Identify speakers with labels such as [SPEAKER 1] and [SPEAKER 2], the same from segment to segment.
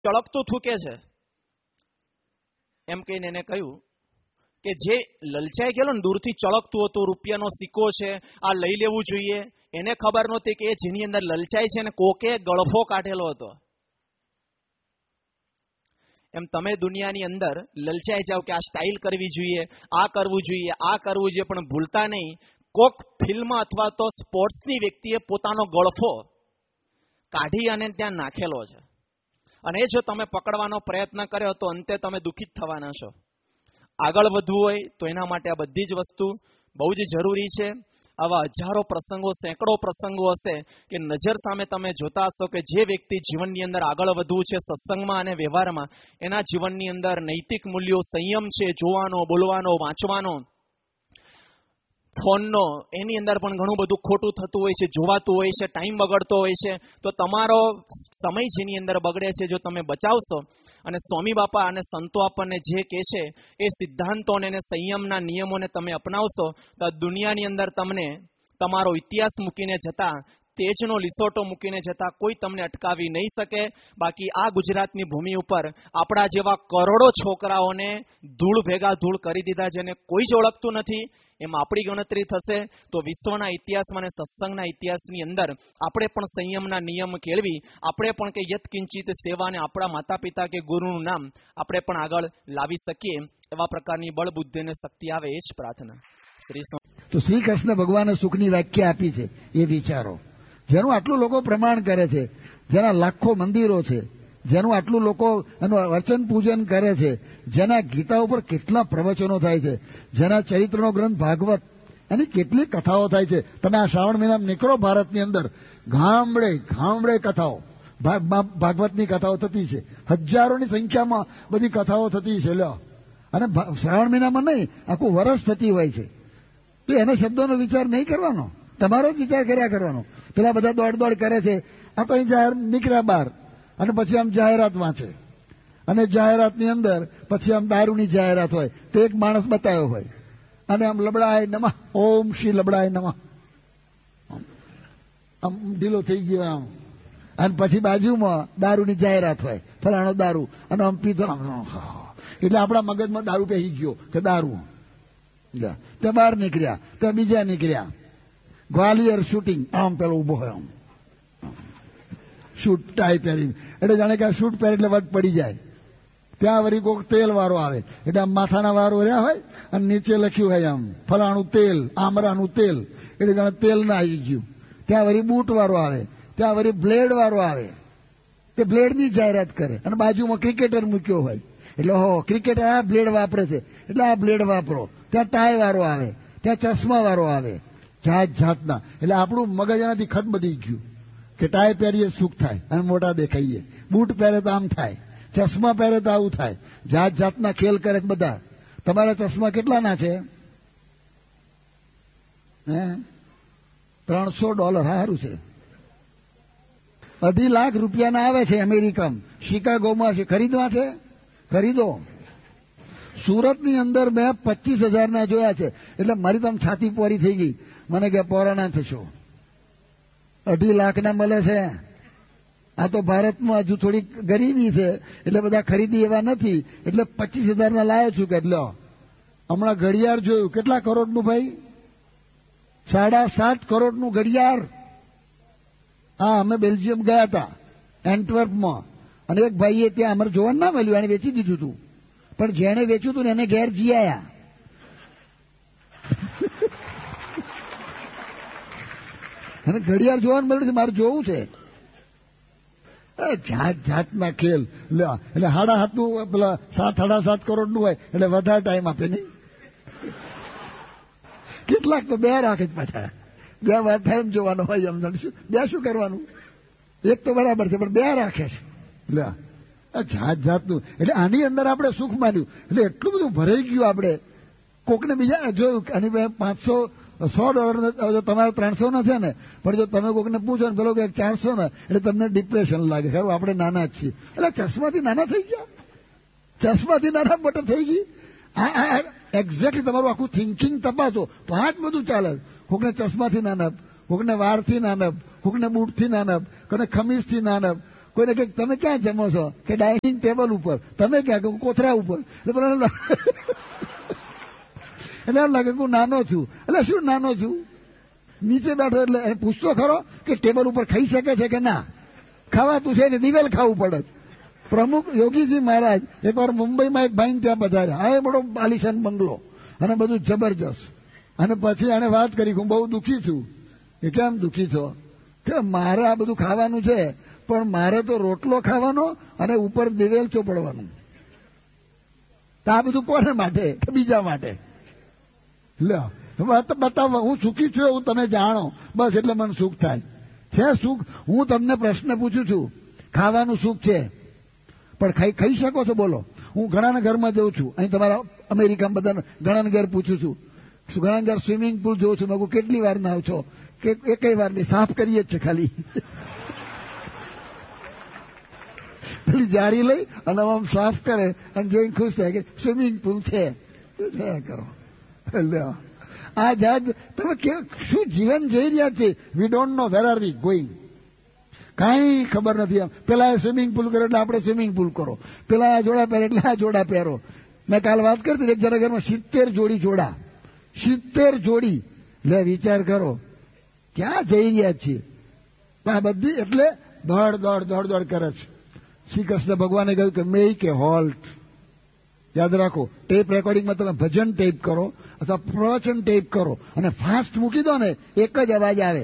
[SPEAKER 1] ચળકતું થૂકે છે. એમ કહીને એને કહ્યું કે જે લલચાઈ ગયેલો ને, દૂરથી ચળકતું હતું, રૂપિયાનો સિક્કો છે, આ લઈ લેવું જોઈએ, એને ખબર નહોતી કે જેની અંદર લલચાઈ છે ને કોકે ગળફો કાઢેલો હતો. એમ તમે દુનિયાની અંદર લલચાઈ જાવ કે આ સ્ટાઇલ કરવી જોઈએ, આ કરવું જોઈએ, આ કરવું જોઈએ, પણ ભૂલતા નહીં કોક ફિલ્મ અથવા તો સ્પોર્ટ્સની વ્યક્તિએ પોતાનો ગળફો કાઢી અને ત્યાં નાખેલો છે. અને જો તમે પકડવાનો પ્રયત્ન કર્યો તો અંતે તમે દુઃખિત થવાના છો. આગળ વધવું હોય તો એના માટે આ બધી જ વસ્તુ બહુ જ જરૂરી છે. આવા હજારો પ્રસંગો, સેંકડો પ્રસંગો હશે કે નજર સામે તમે જોતા હશો કે જે વ્યક્તિ જીવનની અંદર આગળ વધવું છે સત્સંગમાં અને વ્યવહારમાં, એના જીવનની અંદર નૈતિક મૂલ્યો, સંયમ છે, જોવાનો, બોલવાનો, વાંચવાનો, ફોનનો, એની અંદર પણ ઘણું બધું ખોટું થતું હોય છે, જોવાતું હોય છે, ટાઈમ બગડતો હોય છે. તો તમારો સમય જેની અંદર બગડે છે, જો તમે બચાવશો અને સ્વામી બાપા અને સંતો આપણને જે કહે છે એ સિદ્ધાંતોને અને સંયમના નિયમોને તમે અપનાવશો તો દુનિયાની અંદર તમને તમારો ઇતિહાસ મૂકીને જતા, તેજનો લીસોટો મૂકીને જતા કોઈ તમને અટકાવી નહીં શકે. બાકી આ ગુજરાતની ભૂમિ ઉપર આપણા જેવા કરોડો છોકરાઓને ધૂળ ભેગા ધૂળ કરી દીધા, જેને કોઈ જ ઓળખતું નથી. એમાં આપણી ગણતરી થશે તો વિશ્વના ઇતિહાસમાં અને સત્સંગના ઇતિહાસની અંદર આપણે પણ સંયમના નિયમ કેળવી, આપણે પણ કે યત્કિંચિત સેવાને આપણા માતા પિતા કે ગુરુનું નામ આપણે પણ આગળ લાવી શકીએ. એવા પ્રકારની બળ બુદ્ધિ અને શક્તિ આવે એ જ પ્રાર્થના.
[SPEAKER 2] તો શ્રી કૃષ્ણ ભગવાને સુખની વ્યાખ્યા આપી છે એ વિચારો, જેનું આટલું લોકો પ્રમાણ કરે છે, જેના લાખો મંદિરો છે, જેનું આટલું લોકો એનું અર્ચન પૂજન કરે છે, જેના ગીતા ઉપર કેટલા પ્રવચનો થાય છે, જેના ચરિત્રનો ગ્રંથ ભાગવત, એની કેટલી કથાઓ થાય છે. તમે આ શ્રાવણ મહિનામાં નીકળો, ભારતની અંદર ગામડે ગામડે કથાઓ, ભાગવતની કથાઓ થતી છે. હજારોની સંખ્યામાં બધી કથાઓ થતી છે. લ્યો, અને શ્રાવણ મહિનામાં નહીં, આખું વરસ થતી હોય છે. તો એના શબ્દોનો વિચાર નહીં કરવાનો, તમારો જ વિચાર કર્યા કરવાનો. પેલા બધા દોડ દોડ કરે છે, આ તો અહીં જાહેર નીકળ્યા બહાર અને પછી આમ જાહેરાત વાંચે, અને જાહેરાતની અંદર પછી આમ દારૂની જાહેરાત હોય તો એક માણસ બતાવ્યો હોય અને આમ લબડાય નમઃ, ઓમ શ્રી લબડાય નમઃ, આમ ઢીલો થઈ ગયો આમ, અને પછી બાજુમાં દારૂની જાહેરાત હોય, ફલાણો દારૂ, અને આમ પીધો, એટલે આપણા મગજમાં દારૂ પહેરી ગયો કે દારૂ. ત્યાં બહાર નીકળ્યા, ત્યાં બીજા નીકળ્યા, ગ્વાલિયર શૂટિંગ, આમ પેલો ઉભો હોય, આમ શૂટ ટાઈ પહેરી, એટલે જાણે કે આ શૂટ પહેરી એટલે વટ પડી જાય. ત્યાં વળી કોઈક તેલ વાળો આવે, એટલે આમ માથાના વારો રહ્યા હોય અને નીચે લખ્યું હોય આમ ફલાણું તેલ, આમરાનું તેલ, એટલે જાણે તેલ ના આવી ગયું. ત્યાં વળી બૂટ વાળો આવે, ત્યાં વળી બ્લેડ વાળો આવે, તે બ્લેડની જાહેરાત કરે, અને બાજુમાં ક્રિકેટર મૂક્યો હોય, એટલે હો ક્રિકેટર આ બ્લેડ વાપરે છે એટલે આ બ્લેડ વાપરો. ત્યાં ટાઈ વાળો આવે, ત્યાં ચશ્મા વાળો આવે, જાત જાતના. એટલે આપણું મગજ એનાથી ખતબદી ગયું કે ટાઈ પહેરીએ સુખ થાય અને મોટા દેખાઈએ, બૂટ પહેરે તો આમ થાય, ચશ્મા પહેરે તો આવું થાય, જાત જાતના ખેલ કરે બધા. તમારા ચશ્મા કેટલાના છે? $300. સારું છે. 2.5 લાખ રૂપિયાના આવે છે અમેરિકામાં, શિકાગોમાં છે. ખરીદવા છે? ખરીદો. સુરતની અંદર મેં 25,000 જોયા છે. એટલે મારી તો આમ છાતી પોરી થઈ ગઈ. મને કે પોરાના થશો, 2.5 લાખના મળે છે. આ તો ભારતમાં હજુ થોડી ગરીબી છે એટલે બધા ખરીદી એવા નથી, એટલે 25,000 લાવ્યો છું. કે લો, હમણાં ઘડિયાળ જોયું, કેટલા કરોડનું ભાઈ? 7.5 કરોડનું ઘડિયાળ. હા, અમે બેલ્જિયમ ગયા હતા, એન્ટવર્પમાં, અને એક ભાઈએ ત્યાં અમારે જોવાનું ના મળ્યું, એને વેચી દીધું હતું. પણ જેને વેચ્યું હતું ને એને ઘેર જી આયા. અને ઘડિયાળ જોવાનું મળ્યું છે, મારે જોવું છે. જાત જાતના ખેલ. એટલે 7.5 પેલા 7.5 કરોડનું હોય એટલે વધારે ટાઈમ આપે નહીં. કેટલાક તો 2 રાખે જ પાછા, 2 વાર ટાઈમ જોવાનો હોય. એમ 2 શું કરવાનું? એક તો બરાબર છે પણ 2 રાખે છે. જાત જાતનું. એટલે આની અંદર આપણે સુખ માન્યું, એટલે એટલું બધું ભરાઈ ગયું. આપણે કોકને બીજા જોયું આની $100 તમારે 300 છે ને, પણ જો તમે કોકને પૂછો ને પેલો કે 400 ને, એટલે તમને ડિપ્રેશન લાગે. ખરું, આપણે નાના જ છીએ. એટલે ચશ્માથી નાના થઈ ગયા, ચશ્માથી નાના મોટા થઈ ગઈ. આ એક્ઝેક્ટલી તમારું આખું થિંકિંગ તપાસો તો આ જ બધું ચાલે. કોકને ચશ્માથી નાનપ, કોકને વારથી નાનપ, કોકને બૂટથી નાનપ, કોને ખમીસથી નાનપ, કોઈને કે તમે ક્યાં જમો છો કે ડાઇનિંગ ટેબલ ઉપર, તમે ક્યાં કે કોથરા ઉપર. એટલે એમ લાગે હું નાનો છું. એટલે શું નાનો છું? નીચે બેઠો એટલે એને પૂછતો ખરો કે ટેબલ ઉપર ખાઈ શકે છે કે ના? ખાવાતું છે ને દિવેલ ખાવું પડે. પ્રમુખ યોગીજી મહારાજ એકવાર મુંબઈમાં એક ભાઈ ત્યાં પધાર્યા. આ બડો આલિશાન બંગલો અને બધું જબરજસ્ત. અને પછી એને વાત કરી, હું બહુ દુઃખી છું. એ કેમ દુઃખી છો? કે મારે આ બધું ખાવાનું છે, પણ મારે તો રોટલો ખાવાનો અને ઉપર દિવેલ ચોપડવાનું. તો આ બધું કોને માટે કે બીજા માટે? લ્યો બતાવો હું સુખી છું એવું તમે જાણો, બસ એટલે મને સુખ થાય છે. સુખ હું તમને પ્રશ્ન પૂછું છું, ખાવાનું સુખ છે પણ ખાઈ શકો છો? બોલો. હું ઘણાના ઘરમાં જઉં છું, અહીં તમારા અમેરિકામાં બધા ઘણાના ઘર પૂછું છું, ઘણા ઘર સ્વિમિંગ પુલ જોઉં છું. મેં કેટલી વાર નાવ છો? કે એકઈ વાર નહીં, સાફ કરીએ જ છે ખાલી. પેલી જારી લઈ અને આમ સાફ કરે અને જોઈને ખુશ થાય કે સ્વિમિંગ પુલ છે. કરો આ જાત તમે શું જીવન જઈ રહ્યા છે? We don't know where are V going. કાંઈ ખબર નથી. પેલા સ્વિમિંગ પુલ કરે એટલે આપણે સ્વિમિંગ પુલ કરો, પેલા આ જોડા પહેરે એટલે આ જોડા પહેરો. મેં કાલ વાત કરતી એક જરા ઘરમાં 70 જોડી જોડા, 70 જોડી. લે વિચાર કરો ક્યાં જઈ રહ્યા છીએ? આ બધી એટલે દોડ દોડ દોડ દોડ કરે છે. શ્રી કૃષ્ણ ભગવાને કહ્યું કે મેક એ હોલ્ટ. યાદ રાખો, ટેપ રેકોર્ડિંગમાં તમે ભજન ટેપ કરો અથવા પ્રવચન ટેપ કરો અને ફાસ્ટ મૂકી દો ને, એક જ અવાજ આવે.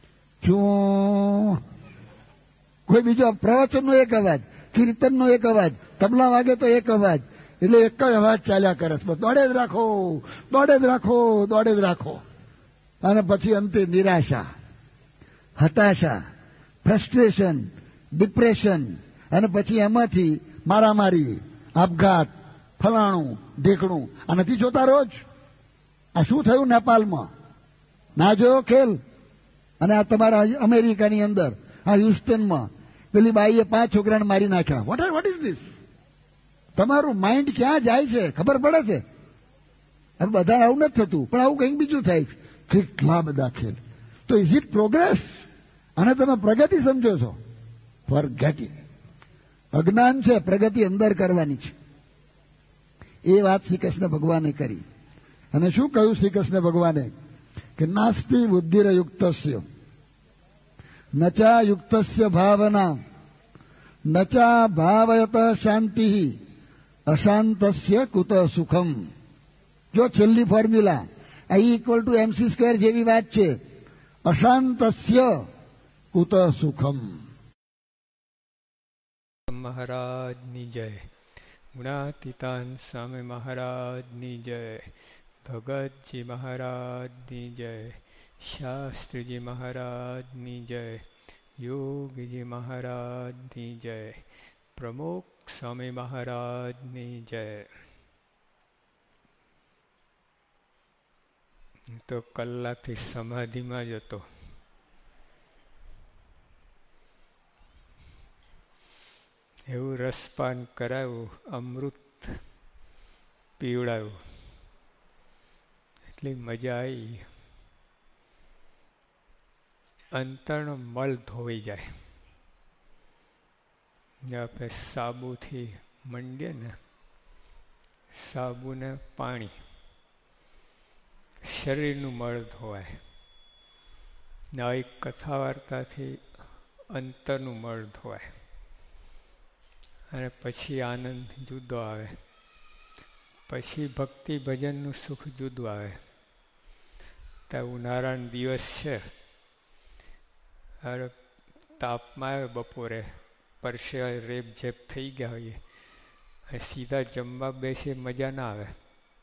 [SPEAKER 2] શું? કોઈ બીજો પ્રવચનનો એક અવાજ, કીર્તનનો એક અવાજ, તબલા વાગે તો એક અવાજ, એટલે એક જ અવાજ ચાલ્યા કરે છે. દોડે જ રાખો, દોડે જ રાખો, દોડે જ રાખો. અને પછી અંતે નિરાશા, હતાશા, ફ્રસ્ટ્રેશન, ડિપ્રેશન, અને પછી એમાંથી મારામારી, આપઘાત, ફલાણું ઢેકણું. આ નથી જોતા રોજ? આ શું થયું નેપાલમાં? ના જોયો ખેલ? અને આ તમારા અમેરિકાની અંદર આ હ્યુસ્ટનમાં પેલી બાઈએ 5 છોકરાને મારી નાખ્યા. What is this? તમારું માઇન્ડ ક્યાં જાય છે ખબર પડે છે? હવે બધા આવું નથી થતું, પણ આવું કંઈક બીજું થાય છે. કેટલા બધા ખેલ. તો ઇઝ ઇટ પ્રોગ્રેસ? અને તમે પ્રગતિ સમજો છો? ફોરગેટિંગ. અજ્ઞાન છે, પ્રગતિ અંદર કરવાની છે. એ વાત શ્રી કૃષ્ણ ભગવાને કરી. અને શું કહ્યું શ્રી કૃષ્ણ ભગવાને? કે નાસ્તિ બુદ્ધિરયુક્તસ્ય નચા યુક્તસ્ય ભાવના નચા ભાવયત શાંતિ અશાંતસ્ય કુત સુખમ. જો છેલ્લી ફોર્મ્યુલા I=MC² જેવી વાત છે. અશાંતસ્ય કુત સુખમ.
[SPEAKER 3] મહારાજની જય. ગુણાતીતાન સ્વામી મહારાજની જય. ભગતજી મહારાજની જય. શાસ્ત્રીજી મહારાજની જય. યોગીજી મહારાજની જય. પ્રમુખ સ્વામી મહારાજની જય. તો કલાકથી સમાધિમાં જ હતો. એવું રસપાન કરાયું, અમૃત પીવડાયું, એટલી મજા આવી. અંતરનો મળ ધોઈ જાય. આપણે સાબુથી મંડીએ ને, સાબુ ને પાણી, શરીરનું મળ ધોવાય. આવી કથા વાર્તાથી અંતરનું મળ ધોવાય. અને પછી આનંદ જુદો આવે. પછી ભક્તિ ભજનનું સુખ જુદું આવે. ત્યાં ઉનાળાનો દિવસ છે, અરે તાપમાં આવે, બપોરે પરસેવા રેપ ઝેપ થઈ ગયા હોઈએ, સીધા જમવા બેસીએ, મજા ના આવે.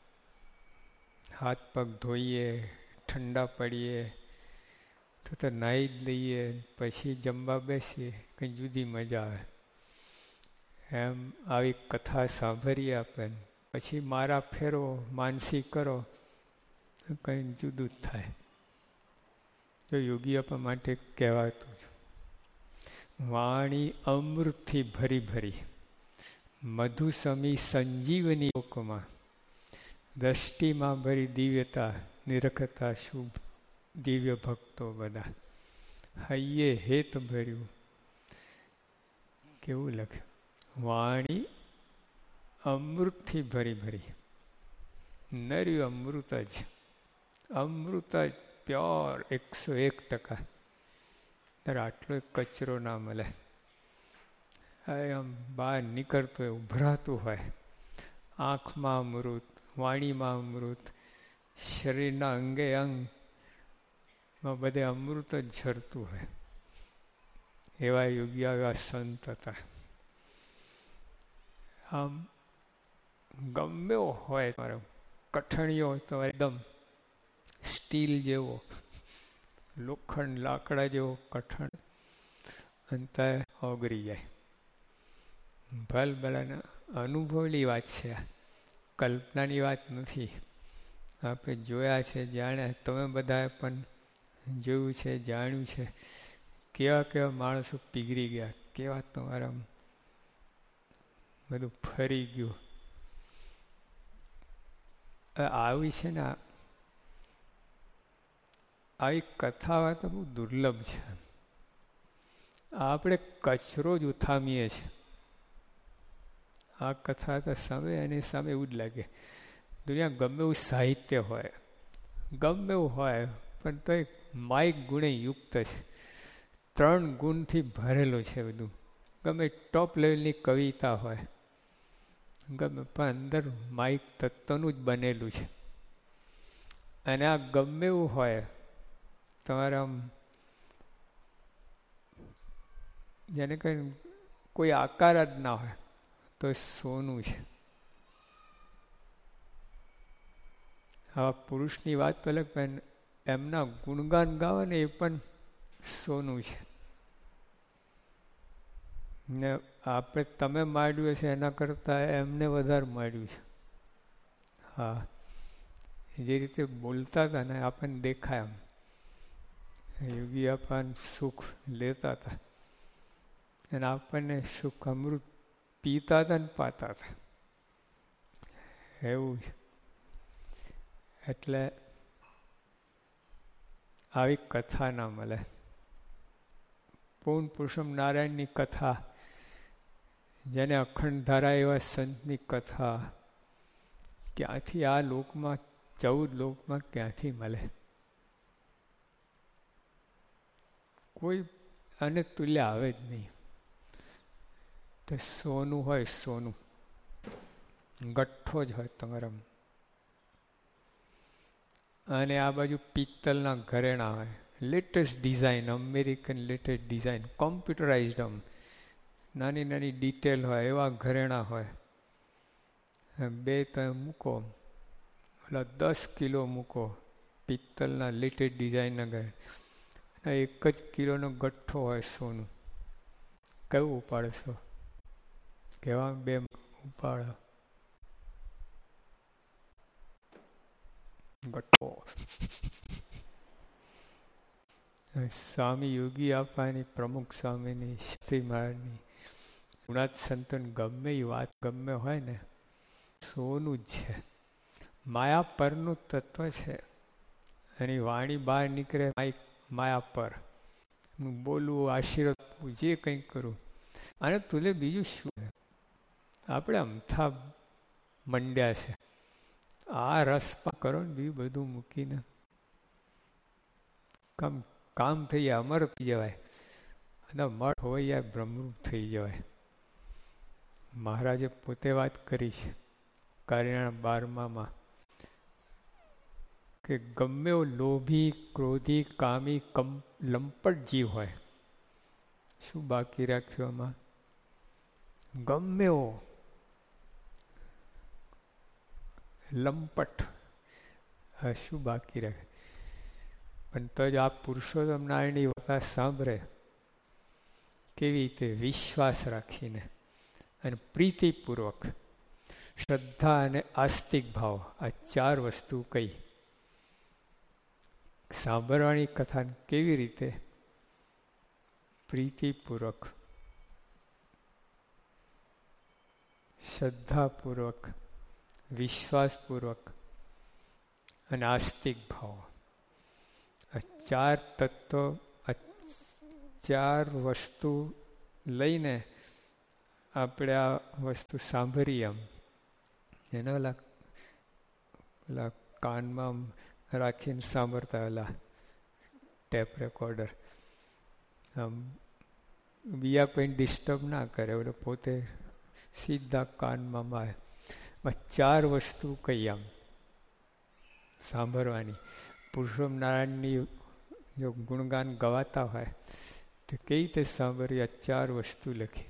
[SPEAKER 3] હાથ પગ ધોઈએ, ઠંડા પડીએ તો નાહી જ લઈએ, પછી જમવા બેસીએ, કંઈ જુદી મજા આવે. એમ આવી કથા સાંભળીએ આપણે, પછી મારા ફેરો માનસી કરો, કંઈ જુદું જ થાય. તો યોગી આપણા માટે કહેવાતું છે, વાણી અમૃતથી ભરી ભરી, મધુસમી સંજીવની લોકમાં, દ્રષ્ટિમાં ભરી દિવ્યતા નિરખતા શુભ દિવ્ય ભક્તો બધા, હૈયે હેત ભર્યું, કેવું લખ્યું? વાણી અમૃતથી ભરી ભરી, નર્યું અમૃત જ, અમૃત જ પ્યોર 101%. ત્યારે આટલો કચરો ના મળે. આમ બહાર નીકળતું હોય, ઉભરાતું હોય, આંખમાં અમૃત, વાણીમાં અમૃત, શરીરના અંગે અંગમાં બધે અમૃત જ ઝરતું હોય. એવા યોગી, એવા સંત હતા. આમ ગમે હોય મારો કઠણીઓ તો એકદમ સ્ટીલ જેવો, લોખંડ લાકડા જેવો કઠણ અંતે ઓગળી જાય. ભલ ભલાના અનુભવની વાત છે, કલ્પનાની વાત નથી. આપણે જોયા છે, જાણ્યા, તમે બધાએ પણ જોયું છે, જાણ્યું છે. કેવા કેવા માણસો પીગળી ગયા, કેવા તમારા બધું ફરી ગયું. આવી છે ને, આવી કથા તો બહુ દુર્લભ છે. આપણે કચરો જ ઉથામીએ છીએ. આ કથા તો સામે એની સામે એવું જ લાગે. દુનિયા ગમે એવું સાહિત્ય હોય, ગમે એવું હોય, પણ તો એક માઇક ગુણે યુક્ત છે. 3 ગુણથી ભરેલું છે બધું. ગમે ટોપ લેવલની કવિતા હોય, ગમે, પણ અંદર માઇક તત્વનું જ બનેલું છે. અને આ ગમે એવું હોય, તમારા આમ જેને કંઈ કોઈ આકાર જ ના હોય તો સોનું છે. આવા પુરુષની વાત તો અલગ, પણ એમના ગુણગાન ગાવે ને એ પણ સોનું છે. ને આપણે તમે માંડ્યું છે એના કરતાં એમને વધારે માંડ્યું છે. હા, જે રીતે બોલતા હતા ને આપણને દેખાય એમ. યોગી આપણને સુખ લેતા હતા અને આપણને સુખ અમૃત પીતા હતા ને પાતા હતા. એવું છે. એટલે આવી કથા ના મળે. પૂર્ણ પુરુષોત્તમ નારાયણની કથા, જેને અખંડ ધારા એવા સંતની કથા, ક્યાંથી આ લોકમાં 14 લોકમાં ક્યાંથી મળે? કોઈ આને તુલ્ય આવે જ નહીં. તો સોનું હોય, સોનું ગઠ્ઠો જ હોય તમારા. અને આ બાજુ પિત્તલના ઘરેણા હોય, latest design, American latest design, computerised, આમ નાની નાની ડિટેલ હોય એવા ઘરેણા હોય. 2 તમે મૂકો, ઓલા 10 કિલો મૂકો પિત્તલના લેટેસ્ટ ડિઝાઇનના ઘરેણા, 1 જ કિલોનો ગઠ્ઠો હોય સોનું. કયું ઉપાડશો? કેવા 2 ઉપાડો? ગઠ્ઠો. સ્વામી યોગી આપવાની, પ્રમુખ સ્વામીની, શ્રી મહારાજની, ગુણાત સંતન ગમે એ વાત ગમે હોય ને, સોનું જ છે. માયા પરનું તત્વ છે. એની વાણી બહાર નીકળે માયા પર. હું બોલું, આશીર્વાદ આપું, જે કંઈ કરું, અને તુલે બીજું શું? આપણે અમથા મંડ્યા છે આ રસમાં કરો ને, બીજું બધું મૂકીને કામ થઈ જાય, અમર થઈ જવાય, અને મઠ હોય યા બ્રહ્મરૂપ થઈ જવાય. મહારાજે પોતે વાત કરી છે કાર્યના 12માં, કે ગમે એવો લોભી, ક્રોધી, કામી, લંપટ જીવ હોય, શું બાકી રાખ્યું આમાં? ગમે એવો લંપટ, શું બાકી રાખે? પણ તો જ આ પુરુષોત્તમ નારાયણની વાર્તા સાંભળે, કેવી રીતે વિશ્વાસ રાખીને અને પ્રીતિપૂર્વક, શ્રદ્ધા અને આસ્તિક ભાવ, આ 4 વસ્તુ કઈ સાંભળવાની કથાને કેવી રીતે પ્રીતિપૂર્વક, શ્રદ્ધાપૂર્વક, વિશ્વાસપૂર્વક અને આસ્તિક ભાવ, આ 4 તત્વો, આ 4 વસ્તુ લઈને આપણે આ વસ્તુ સાંભળીએ આમ એને ઓલા કાનમાં રાખીને સાંભળતા ઓલા ટેપ રેકોર્ડર આમ બીજા કોઈ ડિસ્ટર્બ ના કરે, ઓલો પોતે સીધા કાનમાં મારે. 4 વસ્તુ કઈ આમ સાંભળવાની. પુરુષોત્તમ નારાયણની જો ગુણગાન ગવાતા હોય તો કઈ રીતે સાંભળી? આ 4 વસ્તુ લખી.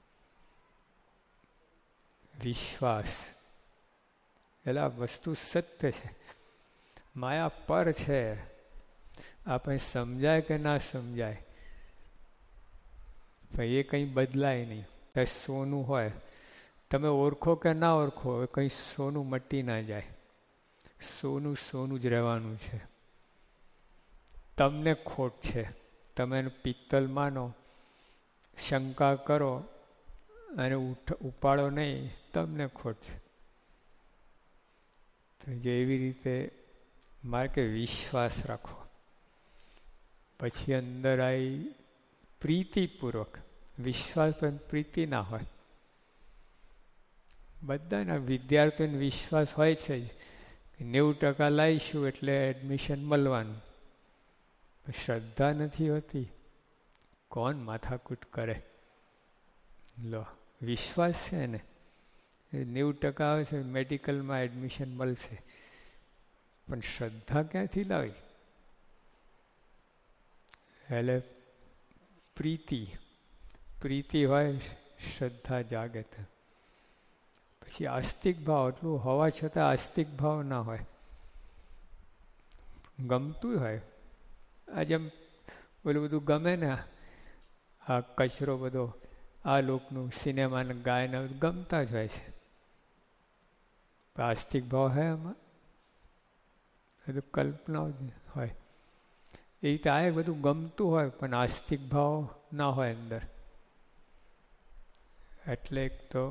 [SPEAKER 3] વિશ્વાસ, એટલે આ વસ્તુ સત્ય છે, માયા પર છે, આપણે સમજાય કે ના સમજાય ભાઈ એ કંઈ બદલાય નહીં. તે સોનું હોય, તમે ઓળખો કે ના ઓળખો, કંઈ સોનું મટી ના જાય. સોનું સોનું જ રહેવાનું છે. તમને ખોટ છે, તમે એનું પિત્તલ માનો, શંકા કરો અને ઉપાડો નહીં, તમને ખોટ છે. તો જેવી રીતે મારે કે વિશ્વાસ રાખો. પછી અંદર આવી પ્રીતિપૂર્વક. વિશ્વાસ તો પ્રીતિ ના હોય. બધાના વિદ્યાર્થીઓને વિશ્વાસ હોય છે જ 90% લાવીશું એટલે એડમિશન મળવાનું. શ્રદ્ધા નથી હોતી. કોણ માથાકૂટ કરે? લો, વિશ્વાસ છે ને, 90% આવે છે મેડિકલમાં એડમિશન મળશે, પણ શ્રદ્ધા ક્યાંથી લાવી? એટલે પ્રીતિ હોય, શ્રદ્ધા જાગે. પછી આસ્તિક ભાવ, એટલું હોવા છતાં આસ્તિક ભાવ ના હોય. ગમતું હોય, આ જેમ ઓલું બધું ગમે ને, આ કચરો બધો આ લોકનું સિનેમાને ગાયને ગમતા જ હોય છે. આસ્તિક ભાવ હોય એમાં? બધું કલ્પના જ હોય. એ રીતે આ બધું ગમતું હોય પણ આસ્તિક ભાવ ના હોય અંદર. એટલે તો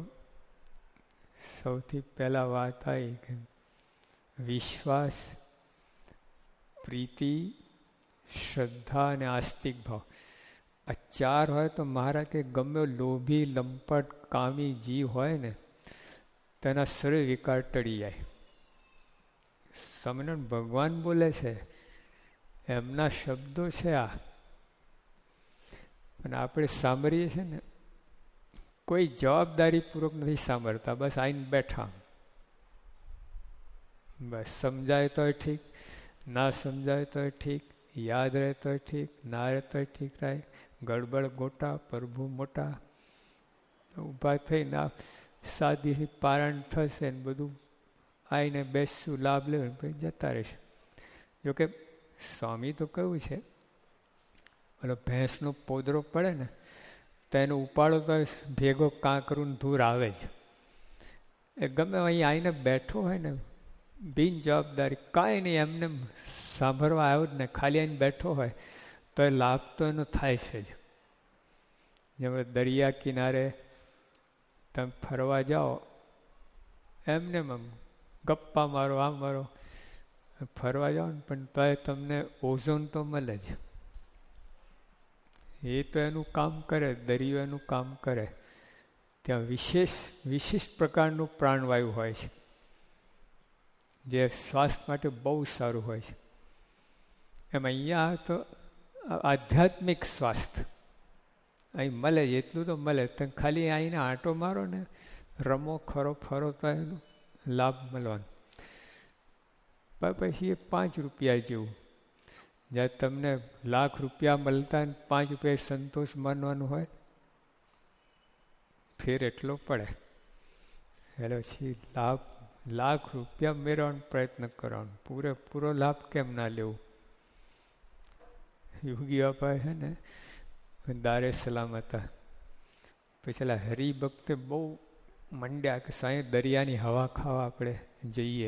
[SPEAKER 3] સૌથી પહેલા વાત આવી કે વિશ્વાસ, પ્રીતિ, શ્રદ્ધા અને આસ્તિક ભાવ. આ 4 હોય તો મહારાજ કે ગમે લોભી, લંપટ, કામી જીવ હોય ને તેના સર્વ વિકાર ટળી જાય. સ્વામિનારાયણ ભગવાન બોલે છે, એમના શબ્દો છે આ. અને આપણે સાંભળીએ છીએ ને, કોઈ જવાબદારીપૂર્વક નથી સાંભળતા, બસ આવીને બેઠા. બસ સમજાય તોય ઠીક, ના સમજાય તોય ઠીક, યાદ રહે તોય ઠીક, ના રહે તોય ઠીક રહે. ગડબડ ગોટા, પ્રભુ મોટા. ઊભા થઈને સાદી પારણ થશે ને બધું આવીને બેસશું, લાભ લેવું, પછી જતા રહેશે. જોકે સ્વામી તો કહ્યું છે, ઓલો ભેંસનો પોદરો પડે ને તો એનો ઉપાડો તો ભેગો કાંકરું ધૂર આવે જ. એ ગમે અહીં આવીને બેઠો હોય ને, બિન જવાબદારી કાંઈ નહીં, એમને સાંભળવા આવ્યો જ ને, ખાલી આવીને બેઠો હોય તો એ લાભ તો એનો થાય છે જ. જેમ દરિયા કિનારે તમે ફરવા જાઓ, એમને ગપ્પા મારો, આ મારો, ફરવા જાઓ ને, પણ તોય તમને ઓઝોન તો મળે જ. એ તો એનું કામ કરે, દરિયો એનું કામ કરે. ત્યાં વિશિષ્ટ પ્રકારનું પ્રાણવાયુ હોય છે, જે સ્વાસ્થ્ય માટે બહુ સારું હોય છે. એમ અહીંયા તો આધ્યાત્મિક સ્વાસ્થ્ય અહીં મળે જ, એટલું તો મળે. તમે ખાલી આવીને આંટો મારો ને, રમો ખરો ફરો તો એનો લાભ મળવાનો. પછી એ 5 રૂપિયા જેવું, જ્યારે તમને લાખ રૂપિયા મળતા 5 રૂપિયા સંતોષ માનવાનું હોય, ફેર એટલો પડે. એટલે પછી લાખ રૂપિયા મેળવવાનો પ્રયત્ન કરવાનો, પૂરેપૂરો લાભ કેમ ના લેવું? યોગી બાપા છે ને, દારે સલામ હતા. પછી હરિભક્તે બહુ મંડ્યા કે સાંઈ દરિયાની હવા ખાવા આપણે જઈએ.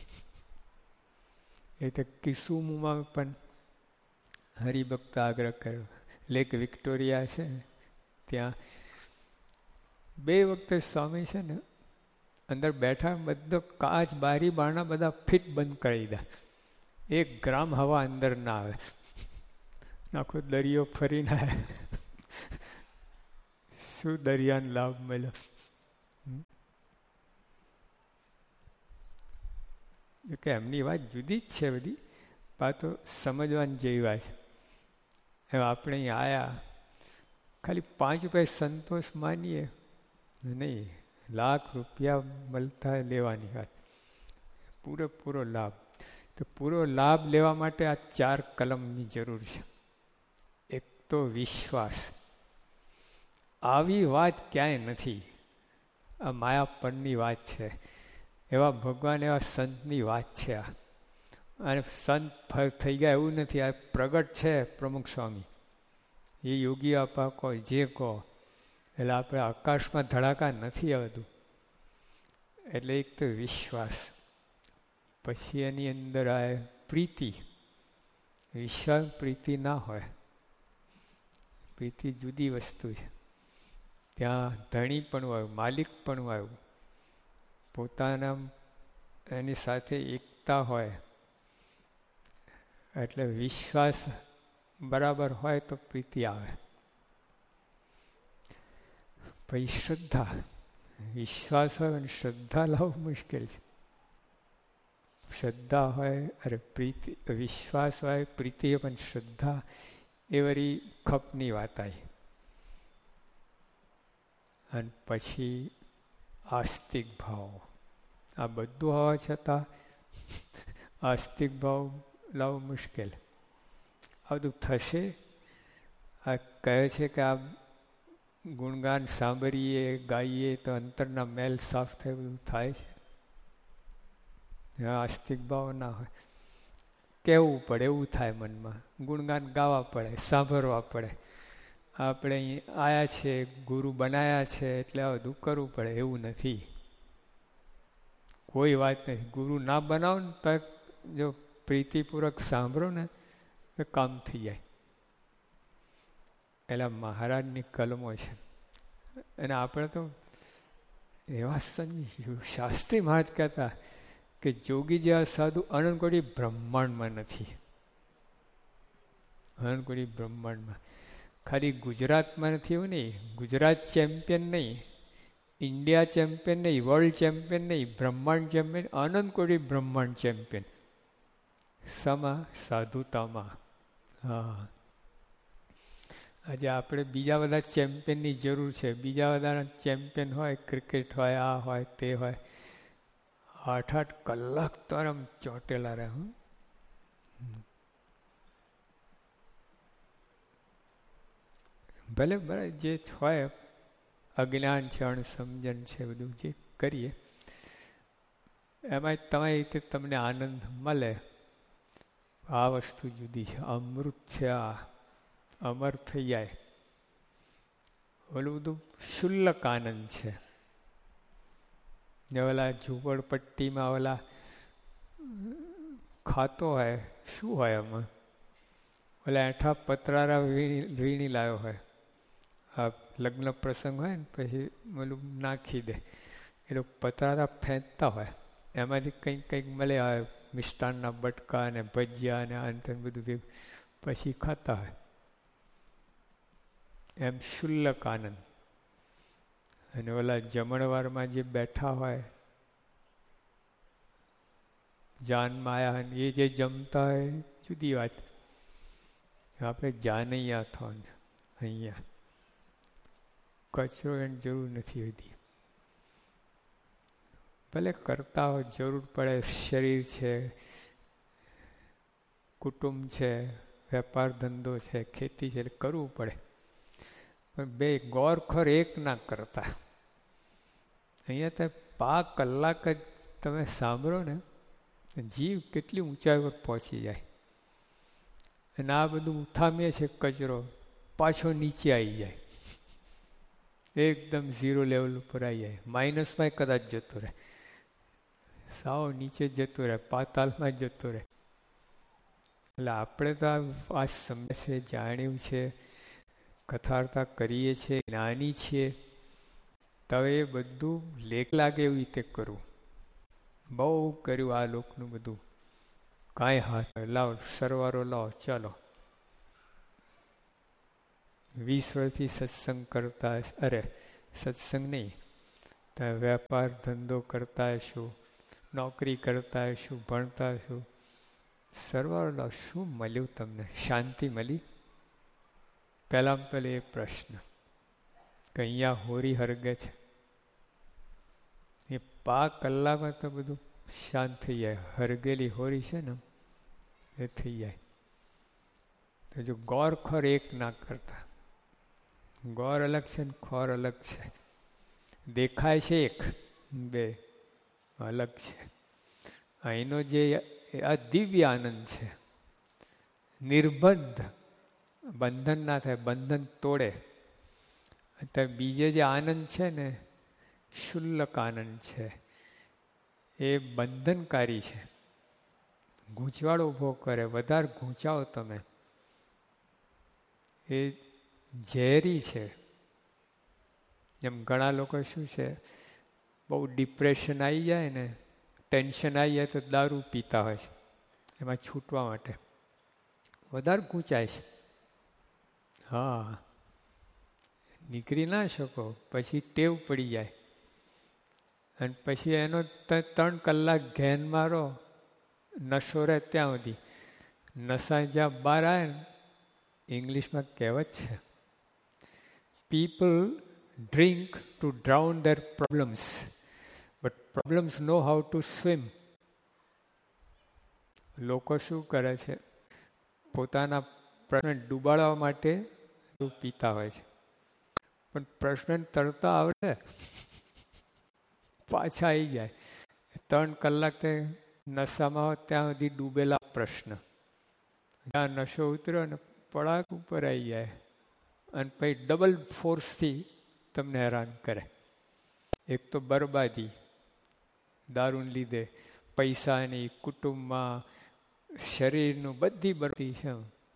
[SPEAKER 3] એ તો કિસુમમાં પણ હરિભક્ત આગ્રહ કર્યો. લેક વિક્ટોરિયા છે ત્યાં 2 વખતે સ્વામી છે ને અંદર બેઠા, બધો કાચ બારી બારણા બધા ફિટ બંધ કરી દીધા. 1 ગ્રામ હવા અંદર ના આવે. આખો દરિયો ફરીને શું દરિયાનો લાભ મળ્યો. કે એમની વાત જુદી જ છે બધી, વાતો સમજવાની જેવી વાત છે. એમ આપણે અહીંયા આવ્યા ખાલી 5 રૂપિયા સંતોષ માનીએ નહીં, લાખ રૂપિયા મળતા લેવાની વાત, પૂરેપૂરો લાભ. તો પૂરો લાભ લેવા માટે આ 4 કલમની જરૂર છે. એક તો વિશ્વાસ. આવી વાત ક્યાંય નથી, આ માયાપણની વાત છે. એવા ભગવાન, એવા સંતની વાત છે આ. અને સંત થઈ ગયા એવું નથી, આ પ્રગટ છે પ્રમુખ સ્વામી. એ યોગી આપા કહો, જે કહો, એટલે આપણે આકાશમાં ધડાકા નથી આ બધું. એટલે એક તો વિશ્વાસ, પછી એની અંદર આ પ્રીતિ. વિશ્વાસ પ્રીતિ ના હોય, પ્રીતિ જુદી વસ્તુ છે. ત્યાં ધણી પણ આવ્યું, માલિક પણ આવ્યું, પોતાના એની સાથે એકતા હોય. એટલે વિશ્વાસ બરાબર હોય તો પ્રીતિ આવે. પછી શ્રદ્ધા. વિશ્વાસ હોય અને શ્રદ્ધા લાવવું મુશ્કેલ છે. શ્રદ્ધા હોય, અરે પ્રીતિ, વિશ્વાસ હોય, પ્રીતિ પણ શ્રદ્ધા, એ વળી ખપની વાત આવી. અને પછી આસ્તિક ભાવ. આ બધું હોવા છતાં આસ્તિક ભાવ લાવવું મુશ્કેલ. આ બધું થશે. આ કહે છે કે આ ગુણગાન સાંભળીએ, ગાઈએ તો અંતરના મેલ સાફ થાય, બધું થાય છે. આસ્તિક ભાવ ના હોય, કહેવું પડે એવું થાય મનમાં, ગુણગાન ગાવા પડે, સાંભળવા પડે. આપણે અહીં આવ્યા છે, ગુરુ બનાયા છે એટલે આ બધું કરવું પડે એવું નથી. કોઈ વાત નથી. ગુરુ ના બનાવો ને તો જો પ્રીતિપૂર્વક સાંભળો ને તો કામ થઈ જાય. એટલે મહારાજની કલમો છે. અને આપણે તો એવા શાસ્ત્રી મહારાજ કહેતા કે જોગી જેવા સાધુ અનંતકોટી બ્રહ્માંડમાં નથી. અનંતકોટી બ્રહ્માંડમાં ખાલી ગુજરાતમાં નથી એવું નહીં, ગુજરાત ચેમ્પિયન નહીં, ઇન્ડિયા ચેમ્પિયન નહીં, વર્લ્ડ ચેમ્પિયન નહીં, બ્રહ્માંડ ચેમ્પિયન, અનંતકોટી બ્રહ્માંડ ચેમ્પિયન. સમા સાધુતામાં. હા, આજે આપણે બીજા બધા ચેમ્પિયનની જરૂર છે. બીજા બધા ચેમ્પિયન હોય, ક્રિકેટ હોય, આ હોય, તે હોય, 8-8 કલાક તો આમ ચોટેલા રહે. ભલે બરાબર જે હોય, અજ્ઞાન છે, અણસમજણ છે, બધું જે કરીએ એમાં તમારી રીતે તમને આનંદ મળે. આ વસ્તુ જુદી છે. અમૃત છે, આ અમર થઈ જાય. ઓલું બધું શુલ્લક આનંદ છે. ને ઓલા ઝૂંપડપટ્ટીમાં ઓલા ખાતો હોય, શું હોય એમાં? ઓલા એઠા પતરારા વીણી લાવ્યો હોય. આ લગ્ન પ્રસંગ હોય ને પછી ઓલું નાખી દે. એ લોકો પતરારા ફેંકતા હોય, એમાંથી કંઈક કંઈક મળે હોય, મિષ્ટાનના બટકા ને ભજીયા ને અંત બધું પછી ખાતા હોય. એમ શુલ્લક આનંદ. અને ઓલા જમણવારમાં જે બેઠા હોય, જાનમાં આવ્યા હોય, એ જે જમતા હોય જુદી વાત. આપણે જાનૈયા થવાનું અહીંયા. કચરો એની જરૂર નથી હોતી. ભલે કરતા હોય, જરૂર પડે, શરીર છે, કુટુંબ છે, વેપાર ધંધો છે, ખેતી છે, એટલે કરવું પડે. પણ બે ગોરખોર એક ના કરતા. અહીંયા તો 5 કલાક જ તમે સાંભળો ને, જીવ કેટલી ઊંચાઈ પર પહોંચી જાય. અને આ બધું ઉથામીએ છે કચરો, પાછો નીચે આવી જાય, એકદમ 0 લેવલ ઉપર આવી જાય. માઇનસમાં કદાચ જતો રહે, સાવ નીચે જતો રહે, પાતાલમાં જતો રહે. એટલે આપણે તો આ સમય છે, જાણ્યું છે, કથાર્થા કરીએ છીએ, જ્ઞાની છીએ, તો એ બધું લેખ લાગે એવી રીતે કરવું. બહુ કર્યું આ લોકનું બધું, કાંઈ હાથ લાવો, સરવારો લાવો, ચાલો. 20 વર્ષથી સત્સંગ કરતા, અરે સત્સંગ નહીં, તો વેપાર ધંધો કરતા હશું, નોકરી કરતા હશું, ભણતા હશું, સરવાળો શું મળ્યું તમને? શાંતિ મળી? પહેલાં પહેલે એ પ્રશ્ન કે અહીંયા હોરી હરગે છે, એ 5 કલાકમાં તો બધું શાંત થઈ જાય. હરગેલી હોરી છે ને એ થઈ જાય. તો જો ગોરખોર એક ના કરતા, ગોર અલગ છે ને ખોર અલગ છે. દેખાય છે એક, બે અલગ છે. અહીંનો જે આ દિવ્ય આનંદ છે, નિર્બંધ, બંધન ના થાય, બંધન તોડે. અત્યારે બીજે જે આનંદ છે ને, શુલ્લક આનંદ છે, એ બંધનકારી છે, ગૂંચવાડો ઊભો કરે. વધારે ગૂંચાવો તમે, એ ઝેરી છે. જેમ ઘણા લોકો શું છે, બહુ ડિપ્રેશન આવી જાય ને, ટેન્શન આવી જાય તો દારૂ પીતા હોય છે, એમાં છૂટવા માટે. વધારે ગૂંચાય છે. હા, નીકળી ના શકો, પછી ટેવ પડી જાય. અને પછી એનો 3 કલાક ઘેન મારો, નશો રહે ત્યાં સુધી. નશા જ્યાં બહાર આવે ને, ઇંગ્લિશમાં કહેવત છે, people drink two drown there problems, but problems know how to swim. લોકો શું કરે છે, પોતાના પ્રશ્ન ડૂબાડવા માટે પીતા હોય છે, પણ પ્રશ્ન તરતા આવડે, પાછા આવી જાય. 3 કલાક તે નશામાં હોય ત્યાં સુધી ડૂબેલા પ્રશ્ન, જ્યાં નશો ઉતર્યો ને પડાક ઉપર આવી જાય, અને પછી ડબલ ફોર્સથી તમને હેરાન કરે. એક તો બરબાદી દારૂને લીધે, પૈસાની, કુટુંબમાં, શરીરનું, બધી બરબાદી છે.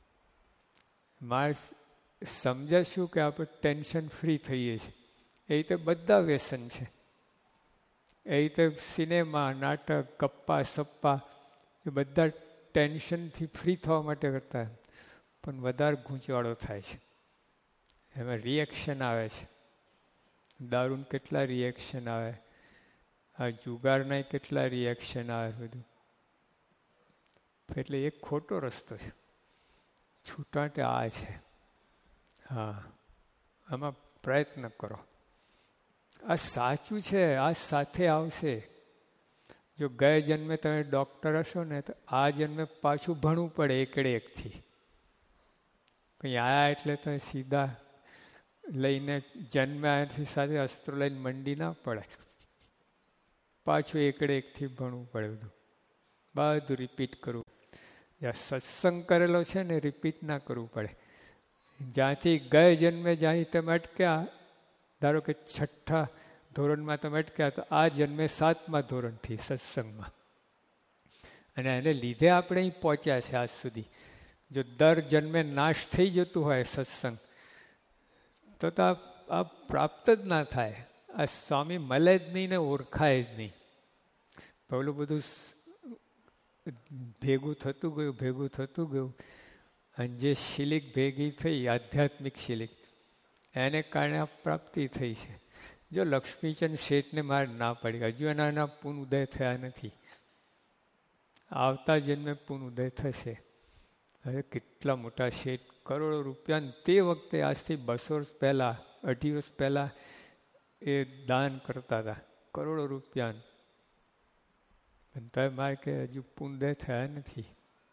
[SPEAKER 3] માણસ સમજે શું કે આપણે ટેન્શન ફ્રી થઈએ છીએ, એ રીતે બધા વ્યસન છે. એ રીતે સિનેમા, નાટક, ગપ્પા સપ્પા, એ બધા ટેન્શનથી ફ્રી થવા માટે કરતા, પણ વધારે ગૂંચવાડો થાય છે, એમાં રિએક્શન આવે છે. દારૂને કેટલા રિએક્શન આવે, આ જુગારના કેટલા રિએક્શન આવે બધું. એટલે એક ખોટો રસ્તો છે, છૂટાટે આ છે. હા, આમાં પ્રયત્ન કરો. આ સાચું છે, આ સાથે આવશે. જો ગયા જન્મે તમે ડૉક્ટર હશો ને, તો આ જન્મે પાછું ભણવું પડે એકથી. કંઈ આયા એટલે તો સીધા લઈને જન્મ્યાથી સાથે અસ્ત્રો લઈને મંડી ના પડે, પાછું એકથી ભણવું પડે. બધું રિપીટ કરવું. જ્યાં સત્સંગ કરેલો છે ને, રિપીટ ના કરવું પડે. જ્યાંથી ગયા જન્મે જ્યાંથી તમે અટક્યા, ધારો કે 6થા ધોરણમાં તમે અટક્યા, તો આ જન્મે 7મા ધોરણથી સત્સંગમાં, અને એને લીધે આપણે અહીં પહોંચ્યા છે આજ સુધી. જો દર જન્મે નાશ થઈ જતું હોય સત્સંગ, તો આ પ્રાપ્ત જ ના થાય. આ સ્વામી મળે જ નહીં ને ઓળખાય જ નહીં. પેલું બધું ભેગું થતું ગયું, અને જે શિલિક ભેગી થઈ, આધ્યાત્મિક શિલિક, એને કારણે આ પ્રાપ્તિ થઈ છે. જો લક્ષ્મીચંદ શેઠને મારે ના પડી, હજુ એના પૂન ઉદય થયા નથી. આવતા જન્મે પૂન ઉદય થશે. હવે કેટલા મોટા શેઠ, કરોડો રૂપિયા તે વખતે, આજથી 200 વર્ષ પહેલાં, 2.5 વર્ષ પહેલાં એ દાન કરતા હતા, કરોડો રૂપિયા. પણ તો મારે કે હજુ પૂન ઉદય થયા નથી.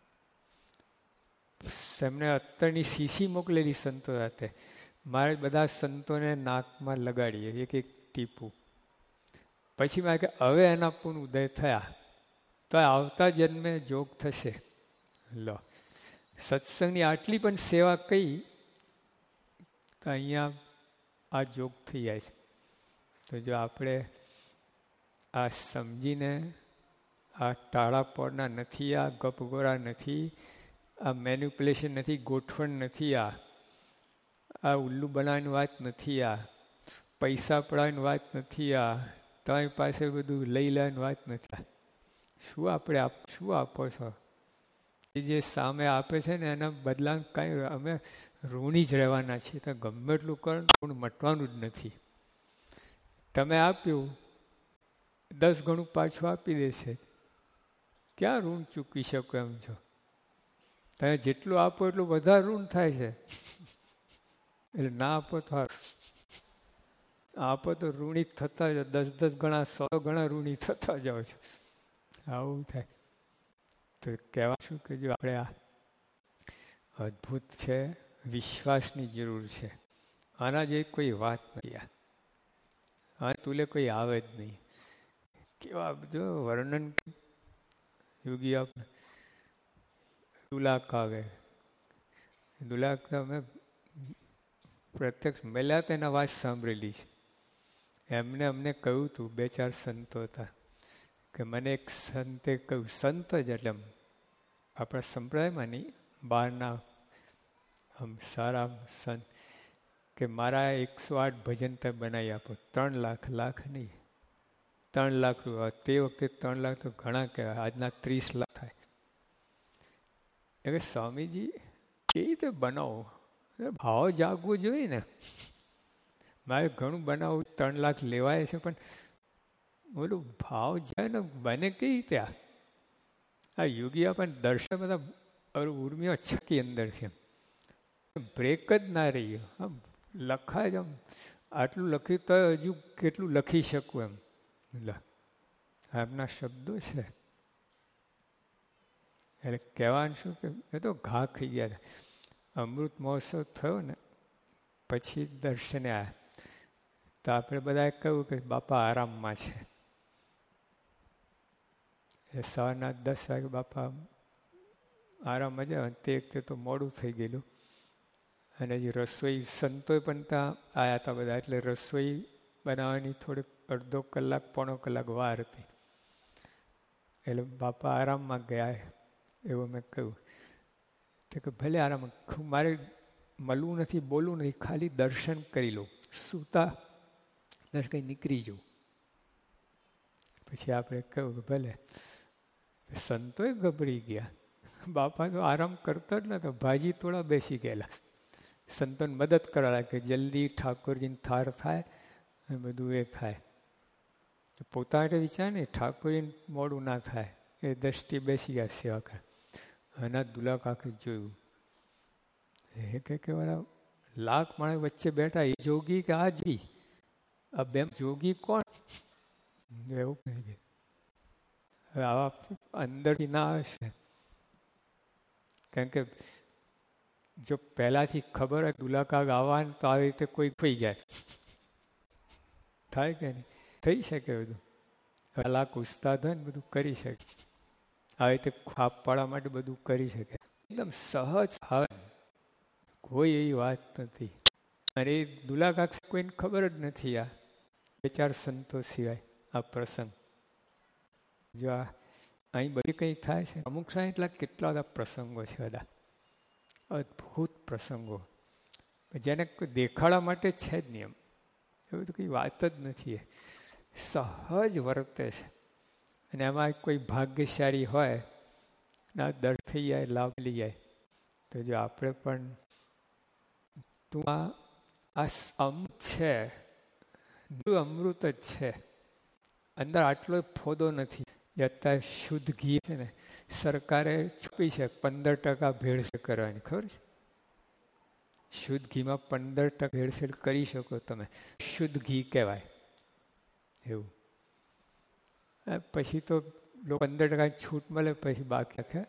[SPEAKER 3] એમને અત્તરની શીશી મોકલેલી સંતો સાથે, મારે બધા સંતોને નાકમાં લગાડીએ એક ટીપું. પછી મારે કે હવે એના પૂન ઉદય થયા, તો આવતા જન્મે જોગ થશે. લો, સત્સંગની આટલી પણ સેવા કઈ, તો અહીંયા આ જોગ થઈ જાય છે. તો જો આપણે આ સમજીને, આ ટાળાપોળના નથી, આ ગપગોરા નથી, આ મેન્યુપ્યુલેશન નથી, ગોઠવણ નથી, આ ઉલ્લુ બનાવવાની વાત નથી, આ પૈસા પડાવવાની વાત નથી, આ તમારી પાસે બધું લઈ લેવાની વાત નથી. શું આપણે શું આપો છો? એ જે સામે આપે છે ને, એના બદલા કાંઈ અમે ઋણી જ રહેવાના છીએ. તો ગમે એટલું કરો ઋણ મટવાનું જ નથી. તમે આપ્યું 10 ગણું પાછું આપી દેશે. ક્યાં ઋણ ચૂકવી શકો એમ છો? તમે જેટલું આપો એટલું વધારે ઋણ થાય છે. એટલે ના આપો તો આપો તો ઋણી થતા જાઓ, 10 ગણા 100 ગણા ઋણી થતા જાઓ છો. આવું થાય. તો કહેવા શું કે જો આપણે આ અદ્ભુત છે, વિશ્વાસની જરૂર છે. આના જે કોઈ વાત નથી. આ તુલે કોઈ આવે જ નહીં. કેવા જો વર્ણન યોગી આપણે દુલાક આવે. દુલાક અમે પ્રત્યક્ષ મળ્યા હતા, એના વાત સાંભળેલી છે. એમને અમને કહ્યું હતું, 2-4 સંતો હતા, કે મને એક સંતે કહ્યું, સંત જ એટલે આપણા સંપ્રદાયમાં નહીં, બહારના આમ સારા સંત, કે મારા 108 ભજન તમે બનાવી આપો. 3 લાખ નહીં, 3 લાખ રૂપિયા. તે વખતે 3 લાખ તો ઘણા કહેવાય, આજના 30 લાખ થાય. એટલે સ્વામીજી કેવી રીતે બનાવો? ભાવ જાગવું જોઈએ ને. મારે ઘણું બનાવવું, 3 લાખ લેવાય છે, પણ બોલું ભાવ જાય ને બને કેવી રીતે? આ યોગી આપણને દર્શન બધા ઉર્મિઓ છકી અંદર છે, બ્રેક જ ના રહી. લખાય જ આમ, આટલું લખ્યું તો હજુ કેટલું લખી શકું એમ. એમના શબ્દો છે. એટલે કહેવાનું શું કે એ તો ઘા ખાઈ ગયા. અમૃત મહોત્સવ થયો ને પછી દર્શને આવ્યા તો આપણે બધાએ કહ્યું કે બાપા આરામમાં છે. એ સવારના 10 વાગે બાપા આરામમાં જાય. તે વખતે તો મોડું થઈ ગયેલું અને જે રસોઈ સંતોય પણ ત્યાં આવ્યા હતા બધા, એટલે રસોઈ બનાવવાની થોડીક અડધો કલાક 1.5 કલાક વાર હતી. એટલે બાપા આરામમાં ગયા એવું મેં કહ્યું. તો કે ભલે આરામ, મારે મળવું નથી, બોલવું નથી, ખાલી દર્શન કરી લઉં. સૂતા દર્શન કંઈ નીકળી જવું. પછી આપણે કહ્યું કે ભલે. સંતોય ગભરી ગયા. બાપા તો આરામ કરતા જ નતા, ભાજી તોડા બેસી ગયેલા. સંતોને મદદ કરવા કે જલ્દી ઠાકોરજીને થાર થાય અને બધું એ થાય. પોતાને વિચાર ને ઠાકોરજીને મોડું ના થાય એ દ્રષ્ટિ બેસી ગયા સેવા કરે. આના દુલા કાકે જોયું. એ કે વાળા લાખ માણસ વચ્ચે બેઠા, એ જોગી કે આ જોગી? આ બે જોગી કોણ? એવું કહી ગયું. હવે આવા અંદરથી ના આવશે. કારણ કે જો પહેલાથી ખબર હોય દુલાકાગ આવવાનું તો આવી રીતે કોઈ થઈ જાય. થાય કે નહીં? થઈ શકે બધું. કલાક ઉસ્તાદ હોય ને બધું કરી શકે. આવી રીતે ખાપ પાડવા માટે બધું કરી શકે. એકદમ સહજ આવે, કોઈ એવી વાત નથી. અને એ દુલાકાગ કોઈને ખબર જ નથી. આ 2-4 સંતો સિવાય આ પ્રસંગ. જો અહીં બધી કંઈ થાય છે. અમુક સાંઈ એટલા કેટલા બધા પ્રસંગો છે, બધા અદ્ભુત પ્રસંગો, જેને કોઈ દેખાડવા માટે છે જ નહીં. એવું તો કંઈ વાત જ નથી. સહજ વર્તે છે. અને એમાં કોઈ ભાગ્યશાળી હોય ના દર થઈ જાય, લાભ લઈ જાય. તો જો આપણે પણ તું આ અમૃત છે, અમૃત જ છે. અંદર આટલો ફોદો નથી. અત્યારે શુદ્ધ ઘી છે ને, સરકારે છૂપી છે 15% ભેળસેળ કરવાની, ખબર છે? શુદ્ધ ઘીમાં 15% ભેળસેળ કરી શકો તમે, શુદ્ધ ઘી કહેવાય એવું. પછી તો 15% છૂટ મળે, પછી બાકી રાખે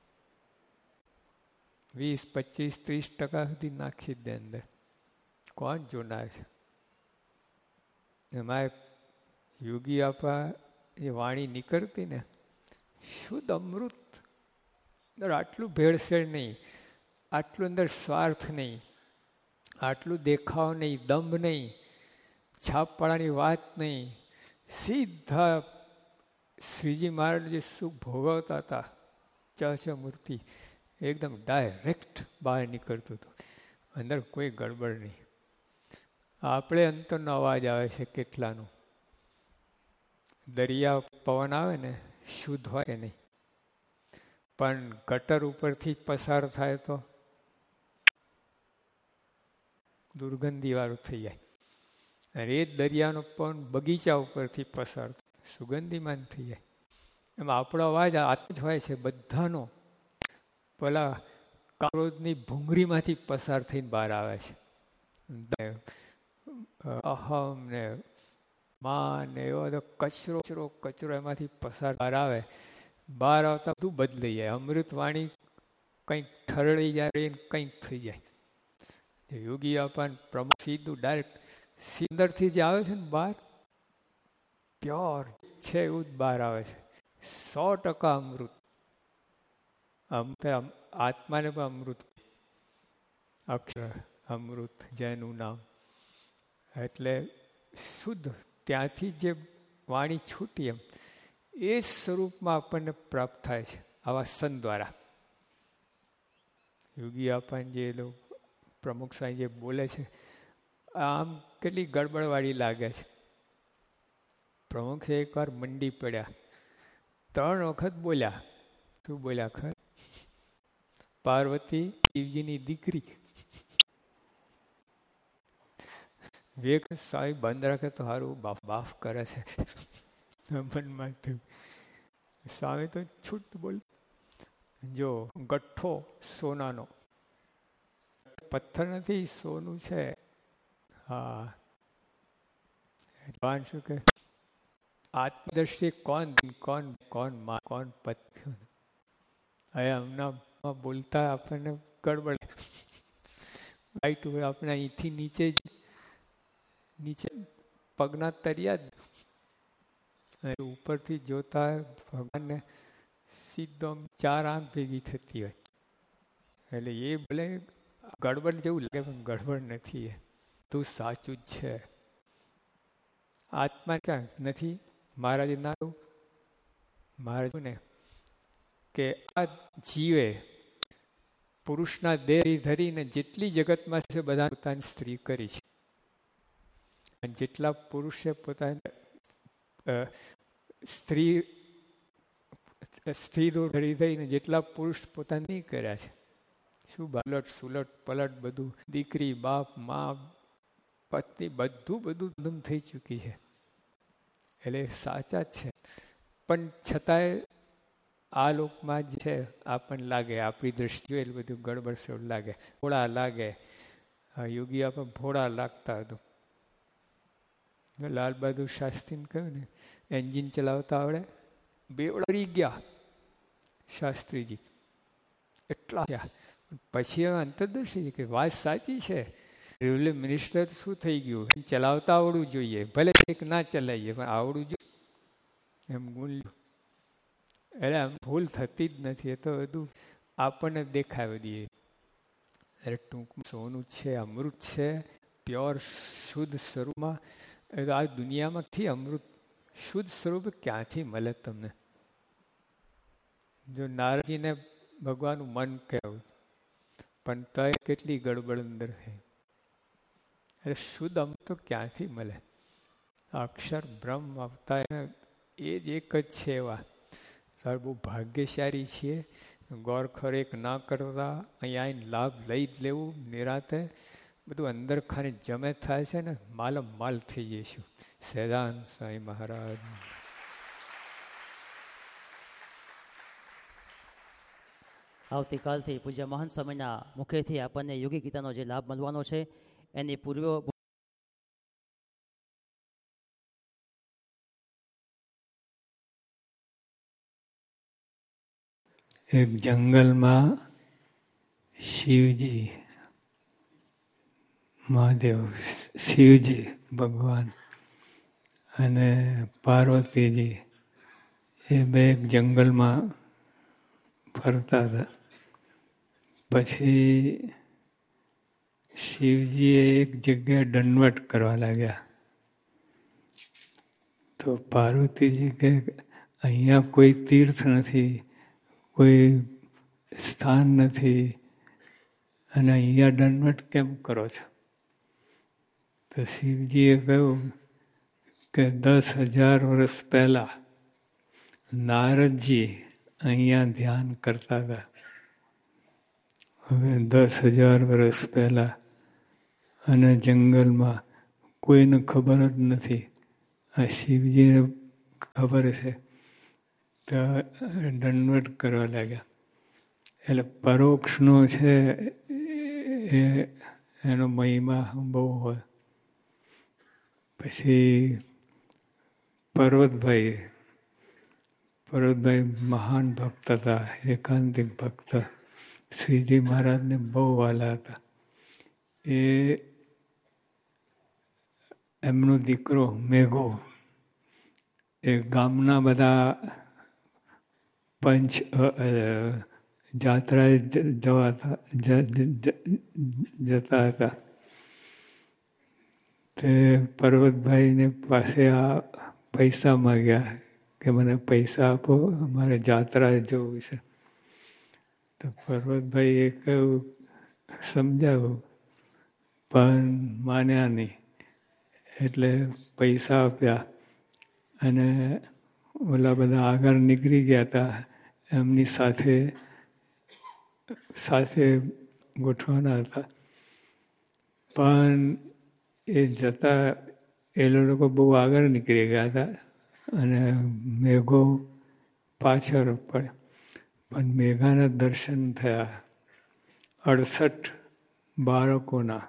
[SPEAKER 3] 20, 25, 30% સુધી નાખી દે અંદર. કોણ જોનાર છે? એમાં યોગી આપા એ વાણી નીકળતી ને, શુદ્ધ અમૃત. અંદર આટલું ભેળસેળ નહીં, આટલું અંદર સ્વાર્થ નહીં, આટલું દેખાવ નહીં, દંભ નહીં, છાપવાળાની વાત નહીં. સીધા શ્રીજી મહારાજ જે સુખ ભોગવતા હતા, ચચ મૂર્તિ એકદમ ડાયરેક્ટ બહાર નીકળતું હતું. અંદર કોઈ ગડબડ નહીં. આપણે અંતરનો અવાજ આવે છે કેટલાનું. દરિયા પવન આવે ને, શુદ્ધ હોય નહીં, પણ ગટર ઉપરથી પસાર થાય તો દુર્ગંધીવાળું થઈ જાય. અને એ દરિયાનો પણ બગીચા ઉપરથી પસાર સુગંધીમાન થઈ જાય. એમાં આપણો અવાજ આ જ હોય છે બધાનો, પેલા ક્રોધની ભૂંગળીમાંથી પસાર થઈને બહાર આવે છે. અહમ ને માન ને એવો બધો કચરો એમાંથી પસાર બહાર આવે. બહાર આવતા બધું બદલાઈ જાય. અમૃતવાણી કંઈક ઠરડી જાય, કંઈક થઈ જાય. યોગી આપણ પ્રમુખ સીધું ડાયરેક્ટ અંદરથી જે આવે છે ને બહાર, પ્યોર છે એવું જ બહાર આવે છે. 100% અમૃત. આત્માને પણ અમૃત, અક્ષર અમૃત જેનું નામ. એટલે શુદ્ધ ત્યાંથી જે વાણી છૂટી એમ એ સ્વરૂપમાં આપણને પ્રાપ્ત થાય છે આવા સંત દ્વારા. યોગી આપણને જે લોકો પ્રમુખ સ્વામી જે બોલે છે આમ કેટલી ગડબડવાળી લાગે છે. પ્રમુખ સાહેબ એકવાર મંડી પડ્યા, 3 વખત બોલ્યા. શું બોલ્યા ખર? પાર્વતી શિવજીની દીકરી. વેગ સાહેબ બંધ રાખે તો સારું, બાફ કરે છે. મનમાં થયું. સ્વામી તો છૂટ બોલ. જો ગઠ્ઠો સોનાનો, પથ્થર નથી, સોનું છે. હા, ભગવાન શું કે આત્મદર્શી કોણ કોણ કોણ કોણ પથ્થર. હવે હમણાં બોલતા આપણને ગડબડ. રાઈટ, આપણે અહીંથી નીચે પગના તરિયા જ, ઉપરથી જોતા ભગવાનને સીધો 4 આંખ ભેગી થતી હોય. એટલે એ ભલે ગડબડ જેવું લાગે પણ ગડબડ નથી. તું સાચું જ છે. આત્મા ક્યાં નથી? મહારાજ ના મહારાજ ને કે આ જીવે પુરુષના દેહ ધરીને જેટલી જગતમાં છે બધા પોતાની સ્ત્રી કરી છે. અને જેટલા પુરુષે પોતાની સ્ત્રી ધરી થઈને જેટલા પુરુષ પોતાની કર્યા છે. શું બાલટ સુલટ પલટ બધું, દીકરી બાપ મા પત્ની બધું થઈ ચૂકી છે. એટલે સાચા જ છે. પણ છતાંય આ લોકમાં જે છે આપણને લાગે, આપણી દ્રષ્ટિએ એટલું બધું ગડબડ સડ લાગે, ભોળા લાગે. યોગી આપણે ભોળા લાગતા હતું. લાલ બહાદુર શાસ્ત્રીને કહ્યું ને એન્જિન ચલાવતા આવડે, બેવડી ગયા શાસ્ત્રીજી એટલા. પછી હવે અંતર્દર્શી કે વાત સાચી છે. રેલવે મિનિસ્ટર શું થઈ ગયું, ચલાવતા આવડવું જોઈએ. ભલે એક ના ચલાવીએ પણ આવડવું જોઈએ એમ ગુણ. એટલે આમ ભૂલ થતી જ નથી. એ તો બધું આપણને દેખાવી દઈએ. એટલે ટૂંકમાં સોનું છે, અમૃત છે, પ્યોર શુદ્ધ સ્વરૂપમાં. આ દુનિયામાંથી અમૃત શુદ્ધ સ્વરૂપ ક્યાંથી મળે તમને? જો નારદજીને ભગવાનનું મન કહેવું, પણ તો કેટલી ગડબડ અંદર થઈ. એટલે શુદ્ધ અમૃત તો ક્યાંથી મળે? અક્ષર બ્રહ્મ આવતા એ જ એક જ છે. એવા સારું બહુ ભાગ્યશાળી છીએ. ગોરખોર એક ના કરતા અહીંયા આવીને લાભ લઈ જ લેવું નિરાતે. બધું અંદર ખાને જમે થાય છે ને, માલમ માલ થઈ જઈશું. સહેજાનંદ સ્વામી મહારાજ.
[SPEAKER 4] આવતીકાલથી પૂજ્ય મહંત સ્વામીના મુખેથી આપણને યોગી ગીતાનો જે લાભ મળવાનો છે એની પૂર્વ
[SPEAKER 3] એક જંગલમાં શિવજી મહાદેવ, શિવજી ભગવાન અને પાર્વતીજી એ બે એક જંગલમાં ફરતા હતા. પછી શિવજીએ એક જગ્યાએ દંડવટ કરવા લાગ્યા. તો પાર્વતીજી કે અહીંયા કોઈ તીર્થ નથી, કોઈ સ્થાન નથી, અને અહીંયા દંડવટ કેમ કરો છો? તો શિવજીએ કહ્યું કે 10,000 વર્ષ પહેલા નારદજી અહીંયા ધ્યાન કરતા હતા. હવે 10,000 વર્ષ પહેલા અને જંગલમાં કોઈને ખબર જ નથી. આ શિવજીને ખબર છે તો દંડવત કરવા લાગ્યા. એટલે પરોક્ષનો છે એનો મહિમા બહુ હોય. પછી પર્વતભાઈ મહાન ભક્ત હતા, એકાંતિક ભક્ત, શ્રીજી મહારાજને બહુ વાલા હતા. એમનો દીકરો મેઘો એ ગામના બધા પંચ જાત્રાએ જતા હતા. તે પર્વતભાઈને પાસે આ પૈસા માગ્યા કે મને પૈસા આપો, અમારે જાત્રાએ જવું છે. તો પર્વતભાઈએ કહ્યું, સમજાવ્યું, પણ માન્યા નહીં. એટલે પૈસા આપ્યા અને ઓલા બધા આગળ નીકળી ગયા હતા. એમની સાથે ગોઠવાના હતા. પણ એ જતા એ લોકો બહુ આગળ નીકળી ગયા હતા અને મેઘો પાછળ પડ્યો. પણ મેઘાના દર્શન થયા 68 બાળકોના.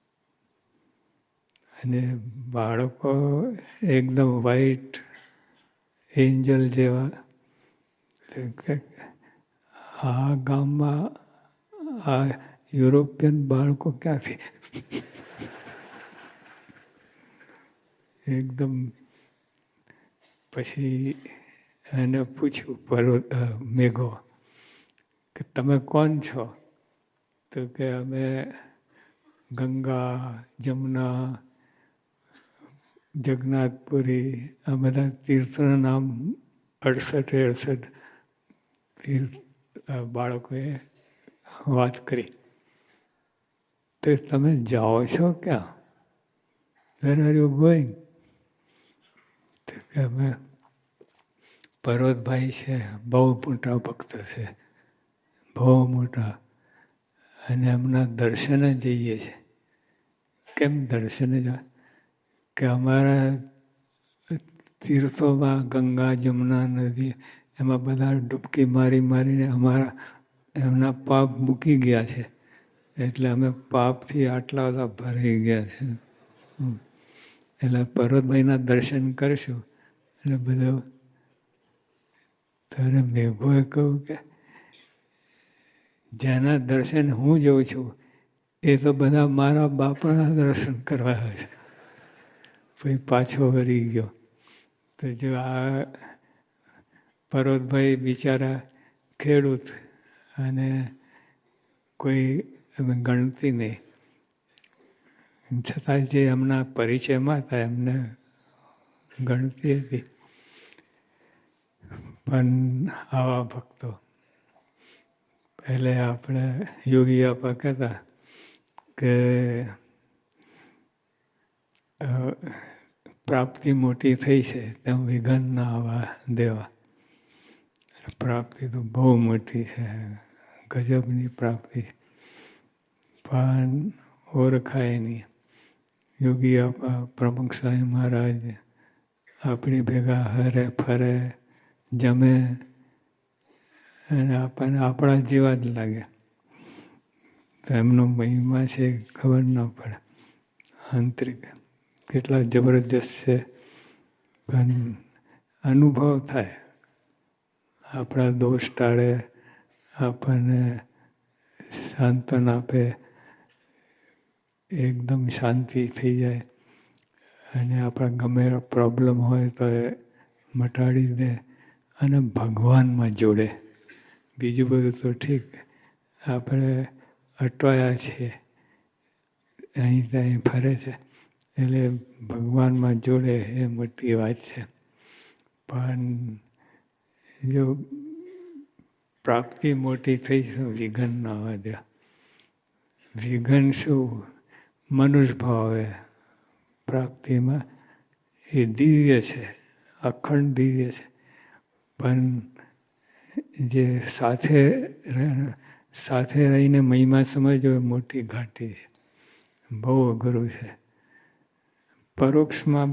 [SPEAKER 3] અને બાળકો એકદમ વ્હાઈટ એન્જલ જેવા. આ ગામમાં આ યુરોપિયન બાળકો ક્યાંથી? એકદમ. પછી એને પૂછ્યું મેઘો કે તમે કોણ છો? તો કે અમે ગંગા, જમુના, જગન્નાથપુરી આ બધા તીર્થના નામ 68 તીર્થ બાળકોએ વાત કરી. તો તમે જાઓ છો ક્યાં? Where are you going? તો કે અમે પર્વતભાઈ છે, બહુ મોટા ભક્ત છે, બહુ મોટા, અને એમના દર્શને જઈએ છે. કેમ દર્શને જાય? કે અમારા તીર્થોમાં ગંગા, જમુના નદી એમાં બધા ડૂબકી મારીને એમના પાપ મૂકી ગયા છે. એટલે અમે પાપથી આટલા બધા ભરાઈ ગયા છે. એટલે પર્વતભાઈના દર્શન કરશું. એટલે બધો ત્યારે મેઘોએ કહ્યું કે જેના દર્શન હું જોઉં છું એ તો બધા મારા બાપાના દર્શન કરવા આવે છે. પછી પાછો વળી ગયો. તો જો આ પર્વતભાઈ બિચારા ખેડૂત અને કોઈ ગણતી નહીં, છતાં જે એમના પરિચયમાં હતા એમને ગણતી હતી. પણ આવા ભક્તો પહેલે આપણે યોગી આપા કહેતા કે પ્રાપ્તિ મોટી થઈ છે તેમ વિઘન ના આવવા દેવા. પ્રાપ્તિ તો બહુ મોટી છે, ગજબની પ્રાપ્તિ, પણ ઓળખાય નહીં. યોગી આપા પ્રમુખ સ્વામી મહારાજ આપણી ભેગા હરે ફરે, જમે અને આપણને આપણા જેવા જ લાગે. તો એમનો મહિમા છે ખબર ન પડે. આંતરિક કેટલા જબરજસ્ત છે, પણ અનુભવ થાય. આપણા દોષ ટાળે, આપણને સાંત્વન આપે, એકદમ શાંતિ થઈ જાય. અને આપણા ગમે એવા પ્રોબ્લેમ હોય તો એ મટાડી દે અને ભગવાનમાં જોડે. બીજું બધું તો ઠીક, આપણે અટવાયા છીએ, અહીં ત્યાં ફરે છે, એટલે ભગવાનમાં જોડે એ મોટી વાત છે. પણ જો પ્રાપ્તિ મોટી થઈ છે, વિઘન ના આવવા દે. વિઘન શું? મનુષ્ય ભાવે પ્રાપ્તિમાં એ દિવ્ય છે, અખંડ દિવ્ય છે. પણ જે સાથે રહીને મહિમા સમજો એ મોટી ઘાટી છે. બહુ અઘરું છે. પરોક્ષમાં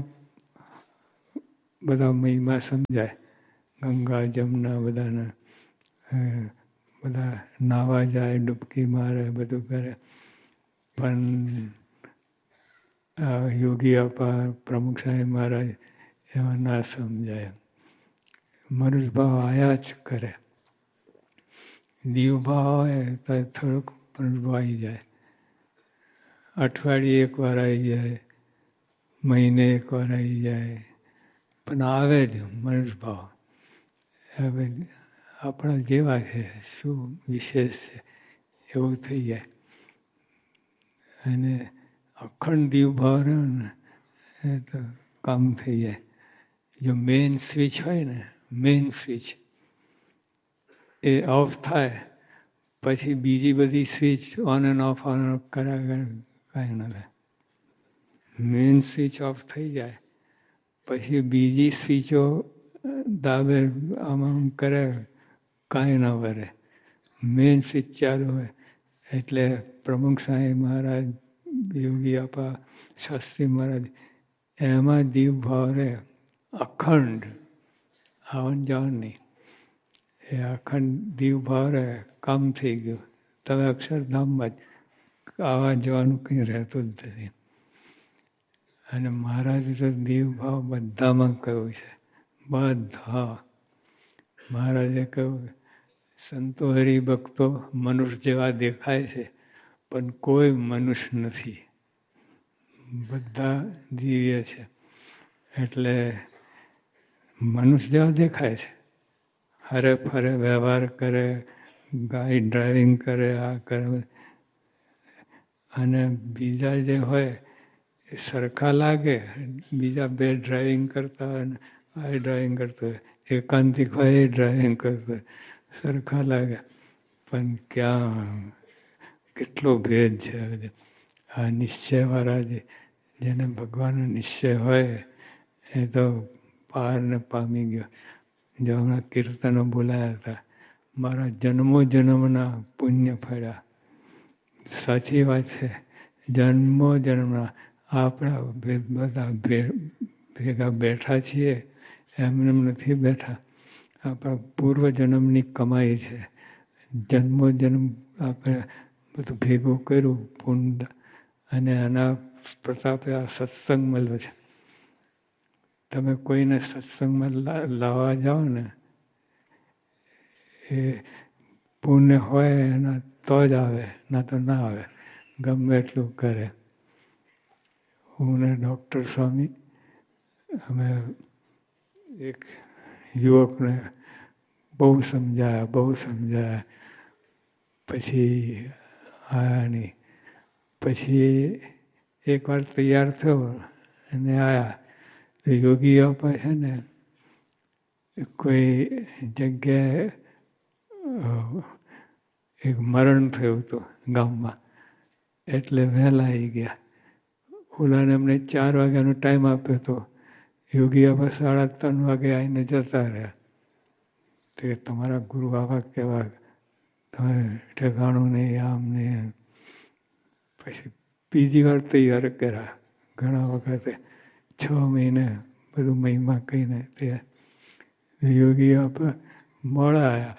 [SPEAKER 3] બધા મહિમા સમજાય, ગંગા જમના બધાના બધા નાવા જાય, ડૂબકી મારે, બધું કરે. પણ યોગી આપા, પ્રમુખ સાહેબ મહારાજ એવા ના સમજાય. મનુષ્યભાવ આયા જ કરે. દીવભાવ હોય તો થોડુંક મનુષ્યભાવ આવી જાય. અઠવાડિયે એક વાર આવી જાય, મહિને એક વાર આવી જાય, પણ આવે જ મનુષ્યભાવ. હવે આપણા જેવા છે, શું વિશેષ છે એવું થઈ જાય. અને અખંડ દીવભાવ રહ્યો ને એ તો કામ થઈ જાય. જો મેઇન સ્વિચ હોય ને, મેઇન સ્વિચ એ ઓફ થાય પછી બીજી બધી સ્વિચ ઓન એન્ડ ઓફ કર્યા કાંઈ ન થાય. મેઇન સ્વિચ ઓફ થઈ જાય પછી બીજી સ્વિચો દાબે આમ કરે કાંઈ ન વરે. મેઇન સ્વિચ ચાલુ હોય એટલે પ્રમુખ સાહેબ મહારાજ, યોગી આપા, શાસ્ત્રી મહારાજ એમાં દીવ ભાવ રહે અખંડ, આવન જાવન નહીં. એ અખંડ દીવ ભાવ રહે, કામ થઈ ગયું. તમે અક્ષરધામમાં જ આવવા જવાનું કંઈ રહેતું જ નથી. અને મહારાજે તો દીવ ભાવ બધામાં કહ્યું છે, બધા. મહારાજે કહ્યું સંતો હરિભક્તો મનુષ્ય જેવા દેખાય છે પણ કોઈ મનુષ્ય નથી, બધા દિવ્ય છે. એટલે મનુષ્ય જેવા દેખાય છે, હરે ફરે વ્યવહાર કરે, ગાડી ડ્રાઇવિંગ કરે, આ કરે. અને બીજા જે હોય એ સરખા લાગે. બીજા બે ડ્રાઇવિંગ કરતા હોય ને આ ડ્રાઇવિંગ કરતો હોય, એકાંતિક હોય એ ડ્રાઇવિંગ કરતો હોય, સરખા લાગે. પણ ક્યાં કેટલો ભેદ છે. આ નિશ્ચયવાળા જેને ભગવાનનો નિશ્ચય હોય એ તો પારને પામી ગયો. જો હમણાં કીર્તનો બોલાયા હતા, મારા જન્મો જન્મના પુણ્ય ફળ્યા. સાચી વાત છે. જન્મો જન્મના આપણા બધા ભેગા બેઠા છીએ એમને નથી બેઠા. આપણા પૂર્વજન્મની કમાઈ છે. જન્મો જન્મ આપણે બધું ભેગું કર્યું પુણ્ય, અને આના પ્રતાપે આ સત્સંગ મળ્યો છે. તમે કોઈને સત્સંગમાં લાવવા જાઓ ને એ પુણ્ય હોય એના તો જ આવે, ના તો ના આવે, ગમે એટલું કરે. હું ને ડૉક્ટર સ્વામી અમે એક યુવકને બહુ સમજાયા પછી આયા નહીં. પછી એકવાર તૈયાર થયો અને આયા. તો યોગી આપા છે ને કોઈ જગ્યાએ એક મરણ થયું હતું ગામમાં, એટલે વહેલા આવી ગયા. ઓલાને એમને 4 વાગ્યાનો ટાઈમ આપ્યો હતો. યોગી આપા 3:30 વાગે આવીને જતા રહ્યા. તો તમારા ગુરુ આવા કેવા, તમે ઠેકાણું નહીં, આમ નહીં. પછી બીજી વાર તૈયાર કર્યા. ઘણા વખતે 6 મહિને બધું મહિમા કહીને તૈયાર. યોગી આપા મોડા આવ્યા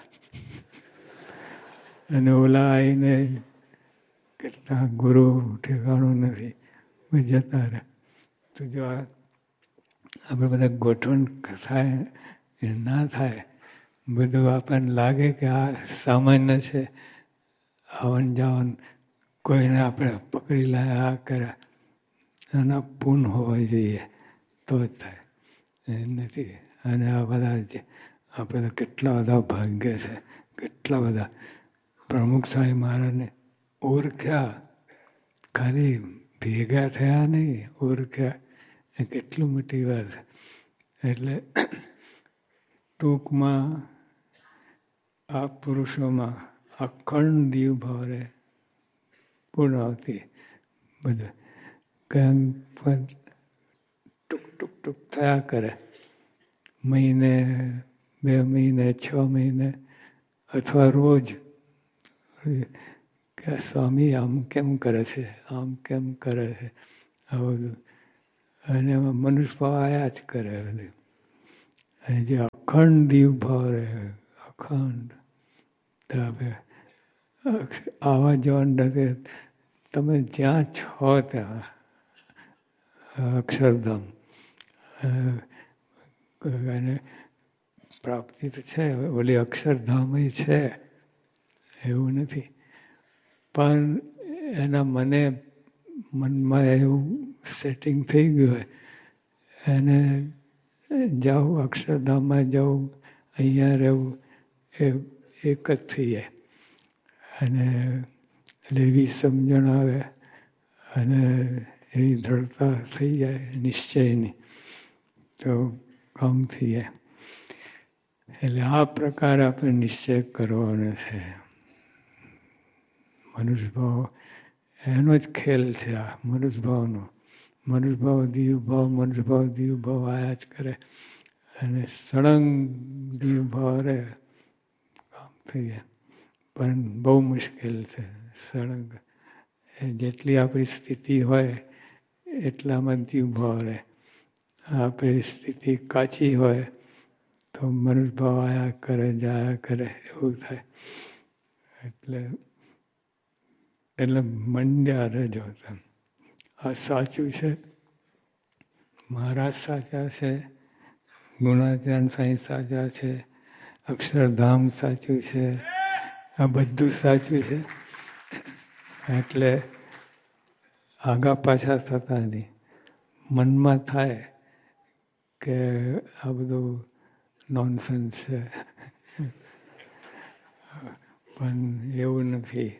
[SPEAKER 3] અને ઓલા આવીને કેટલા ગુરુ ઠેકાણું નથી, જતા રહ્યા. તો જો આપણે બધા ગોઠવણ થાય એ ના થાય, બધું આપણને લાગે કે આ સામાન્ય છે, આવન જાવન, કોઈને આપણે પકડી લાયા, આ કર્યા, એના પૂન હોવા જોઈએ તો જ થાય. એ નથી. અને આ બધા આપણે કેટલા બધા ભાગ્ય છે, કેટલા બધા. પ્રમુખ સાહેબ મહારાજને ઓળખ્યા, ખાલી ભેગા થયા નહીં, ઓળખ્યા. એ કેટલું મોટી વાત. એટલે ટૂંકમાં આ પુરુષોમાં અખંડ દીવ ભાવ રહે, પૂર્ણાવતી બધું ટૂંક થયા કરે. મહિને, 2 મહિને, 6 મહિને અથવા રોજ કે સ્વામી આમ કેમ કરે છે, આમ કેમ કરે છે, આ બધું. અને એમાં મનુષ્ય ભાવ આયા જ કરે બધું. અને જે અખંડ દીવ ભાવ રહે, અખંડ, તો આપણે આવા જવાનું નથી. તમે જ્યાં છો ત્યાં અક્ષરધામ અને પ્રાપ્તિ તો છે, ઓલી અક્ષરધામ છે એવું નથી. પણ એના મનમાં એવું સેટિંગ થઈ ગયું હોય, એને જાઉં અક્ષરધામમાં જાઉં, અહીંયા રહેવું, એ એક જ થઈ જાય. અને એટલે એવી સમજણ આવે અને એવી દ્રઢતા થઈ જાય નિશ્ચયની, તો કામ થઈ જાય. એટલે આ પ્રકારે આપણે નિશ્ચય કરવાનો છે. મનુષ્યભાવ એનો જ ખેલ છે, આ મનુષ્યભાવનો. મનુષ્યભાવ દીવભાવ, મનુષ્યભાવ દીવભાવ આયા જ કરે. અને સળંગ દીવભાવ રહે, કામ થઈ જાય. પણ બહુ મુશ્કેલ છે સળંગ. જેટલી આપણી સ્થિતિ હોય એટલામાં દીવભાવ રહે. આપણી સ્થિતિ કાચી હોય તો મનુષ્યભાવ આયા કરે, જાયા કરે, એવું થાય. એટલે મંડ્યા રહેજો તમે. આ સાચું છે, મહારાજ સાચા છે, ગુણાત્યાન સાંઈ સાચા છે, અક્ષરધામ સાચું છે, આ બધું સાચું છે. એટલે આગા પાછા થતા નહીં. મનમાં થાય કે આ બધું નોનસેન્સ છે, પણ એવું નથી.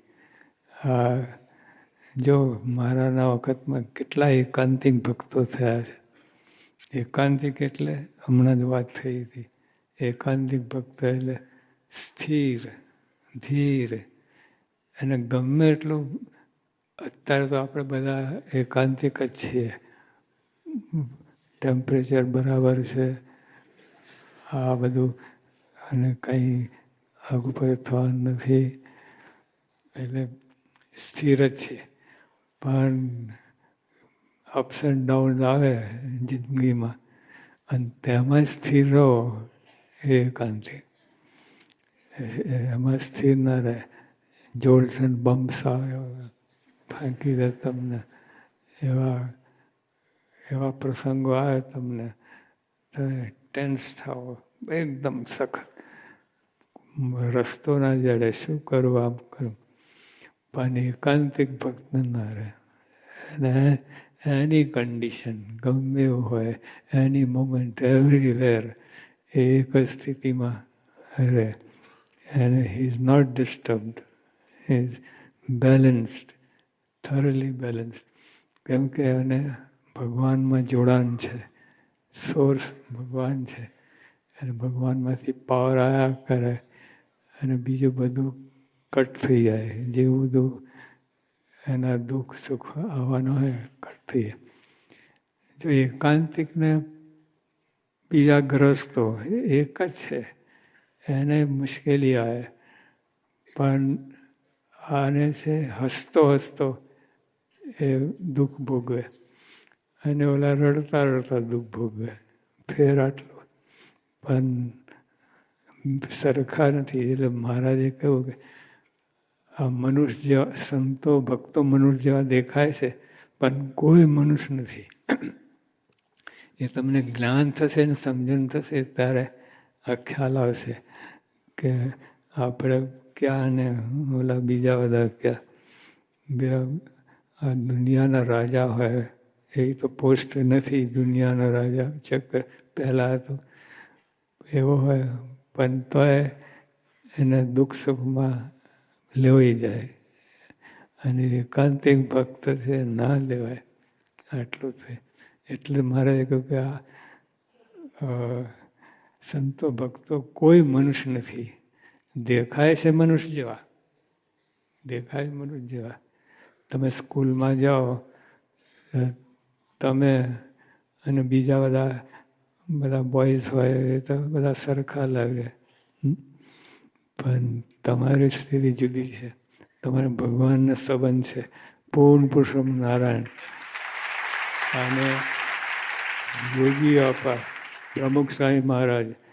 [SPEAKER 3] જો મારાના વખતમાં કેટલા એકાંતિક ભક્તો થયા છે. એકાંતિક એટલે હમણાં જ વાત થઈ હતી. એકાંતિક ભક્ત એટલે સ્થિર, ધીર, અને ગમે એટલું. અત્યારે તો આપણે બધા એકાંતિક જ છીએ. ટેમ્પરેચર બરાબર છે, આ બધું, અને કંઈ આગુ પાછું થવાનું નથી, એટલે સ્થિર જ છે. પણ અપ્સ એન્ડ ડાઉન આવે જિંદગીમાં, અને તેમાં સ્થિર રહો એ એકાંતિક. એમાં સ્થિર ના રહે. જોલ્સ એન્ડ બમ્પ્સ આવે, ફાંકી દે તમને. એવા પ્રસંગો આવે તમને, તમે ટેન્સ થાઓ, એકદમ સખત. રસ્તો ના જડે, શું કરું, આમ કરું. પણ એકાંતિક ભક્ત ના રહે. અને એની કન્ડિશન ગમે એવું હોય, એની મોમેન્ટ એવરીવેર એ એક જ સ્થિતિમાં રહે. અને he is not disturbed, he is balanced, થોરલી balanced. કેમ કે એને ભગવાનમાં જોડાણ છે, સોર્સ ભગવાન છે. અને ભગવાનમાંથી પાવર આયા કરે, અને બીજું બધું કટ થઈ જાય. જેવું બધું એના દુઃખ સુખ આવવાનું હોય, કટ થઈ જાય. જો એકાંતિકને બીજા ગ્રસ્તો એક જ છે, એને મુશ્કેલી આવે. પણ આને છે હસતો હસતો એ દુઃખ ભોગવે, અને ઓલા રડતા રડતા દુઃખ ભોગવે. ફેર આટલું. પણ સરખા નથી. એટલે મહારાજે કહ્યું કે આ મનુષ્ય જેવા સંતો ભક્તો મનુષ્ય જેવા દેખાય છે, પણ કોઈ મનુષ્ય નથી. એ તમને જ્ઞાન થશે ને સમજણ થશે ત્યારે આ ખ્યાલ આવશે કે આપણે ક્યાં ને ઓલા બીજા બધા ક્યાં. આ દુનિયાના રાજા હોય એ તો પોસ્ટ નથી. દુનિયાનો રાજા ચક્ર પહેલા હતો એવો હોય, પણ તોય એને દુઃખ સુખમાં લેવાઈ જાય. અને એકાંતિક ભક્ત છે ના લેવાય, આટલું છે. એટલે મારે કહ્યું કે આ સંતો ભક્તો કોઈ મનુષ્ય નથી. દેખાય છે મનુષ્ય જેવા, દેખાય મનુષ્ય જેવા. તમે સ્કૂલમાં જાઓ, તમે અને બીજા બધા બોયઝ હોય એ તો બધા સરખા લાગે. પણ તમારી સ્થિતિ જુદી છે. તમારે ભગવાનનો સંબંધ છે. પૂર્ણ પુરુષોત્તમ નારાયણ અને યોગી આપા પ્રમુખ સ્વામી મહારાજ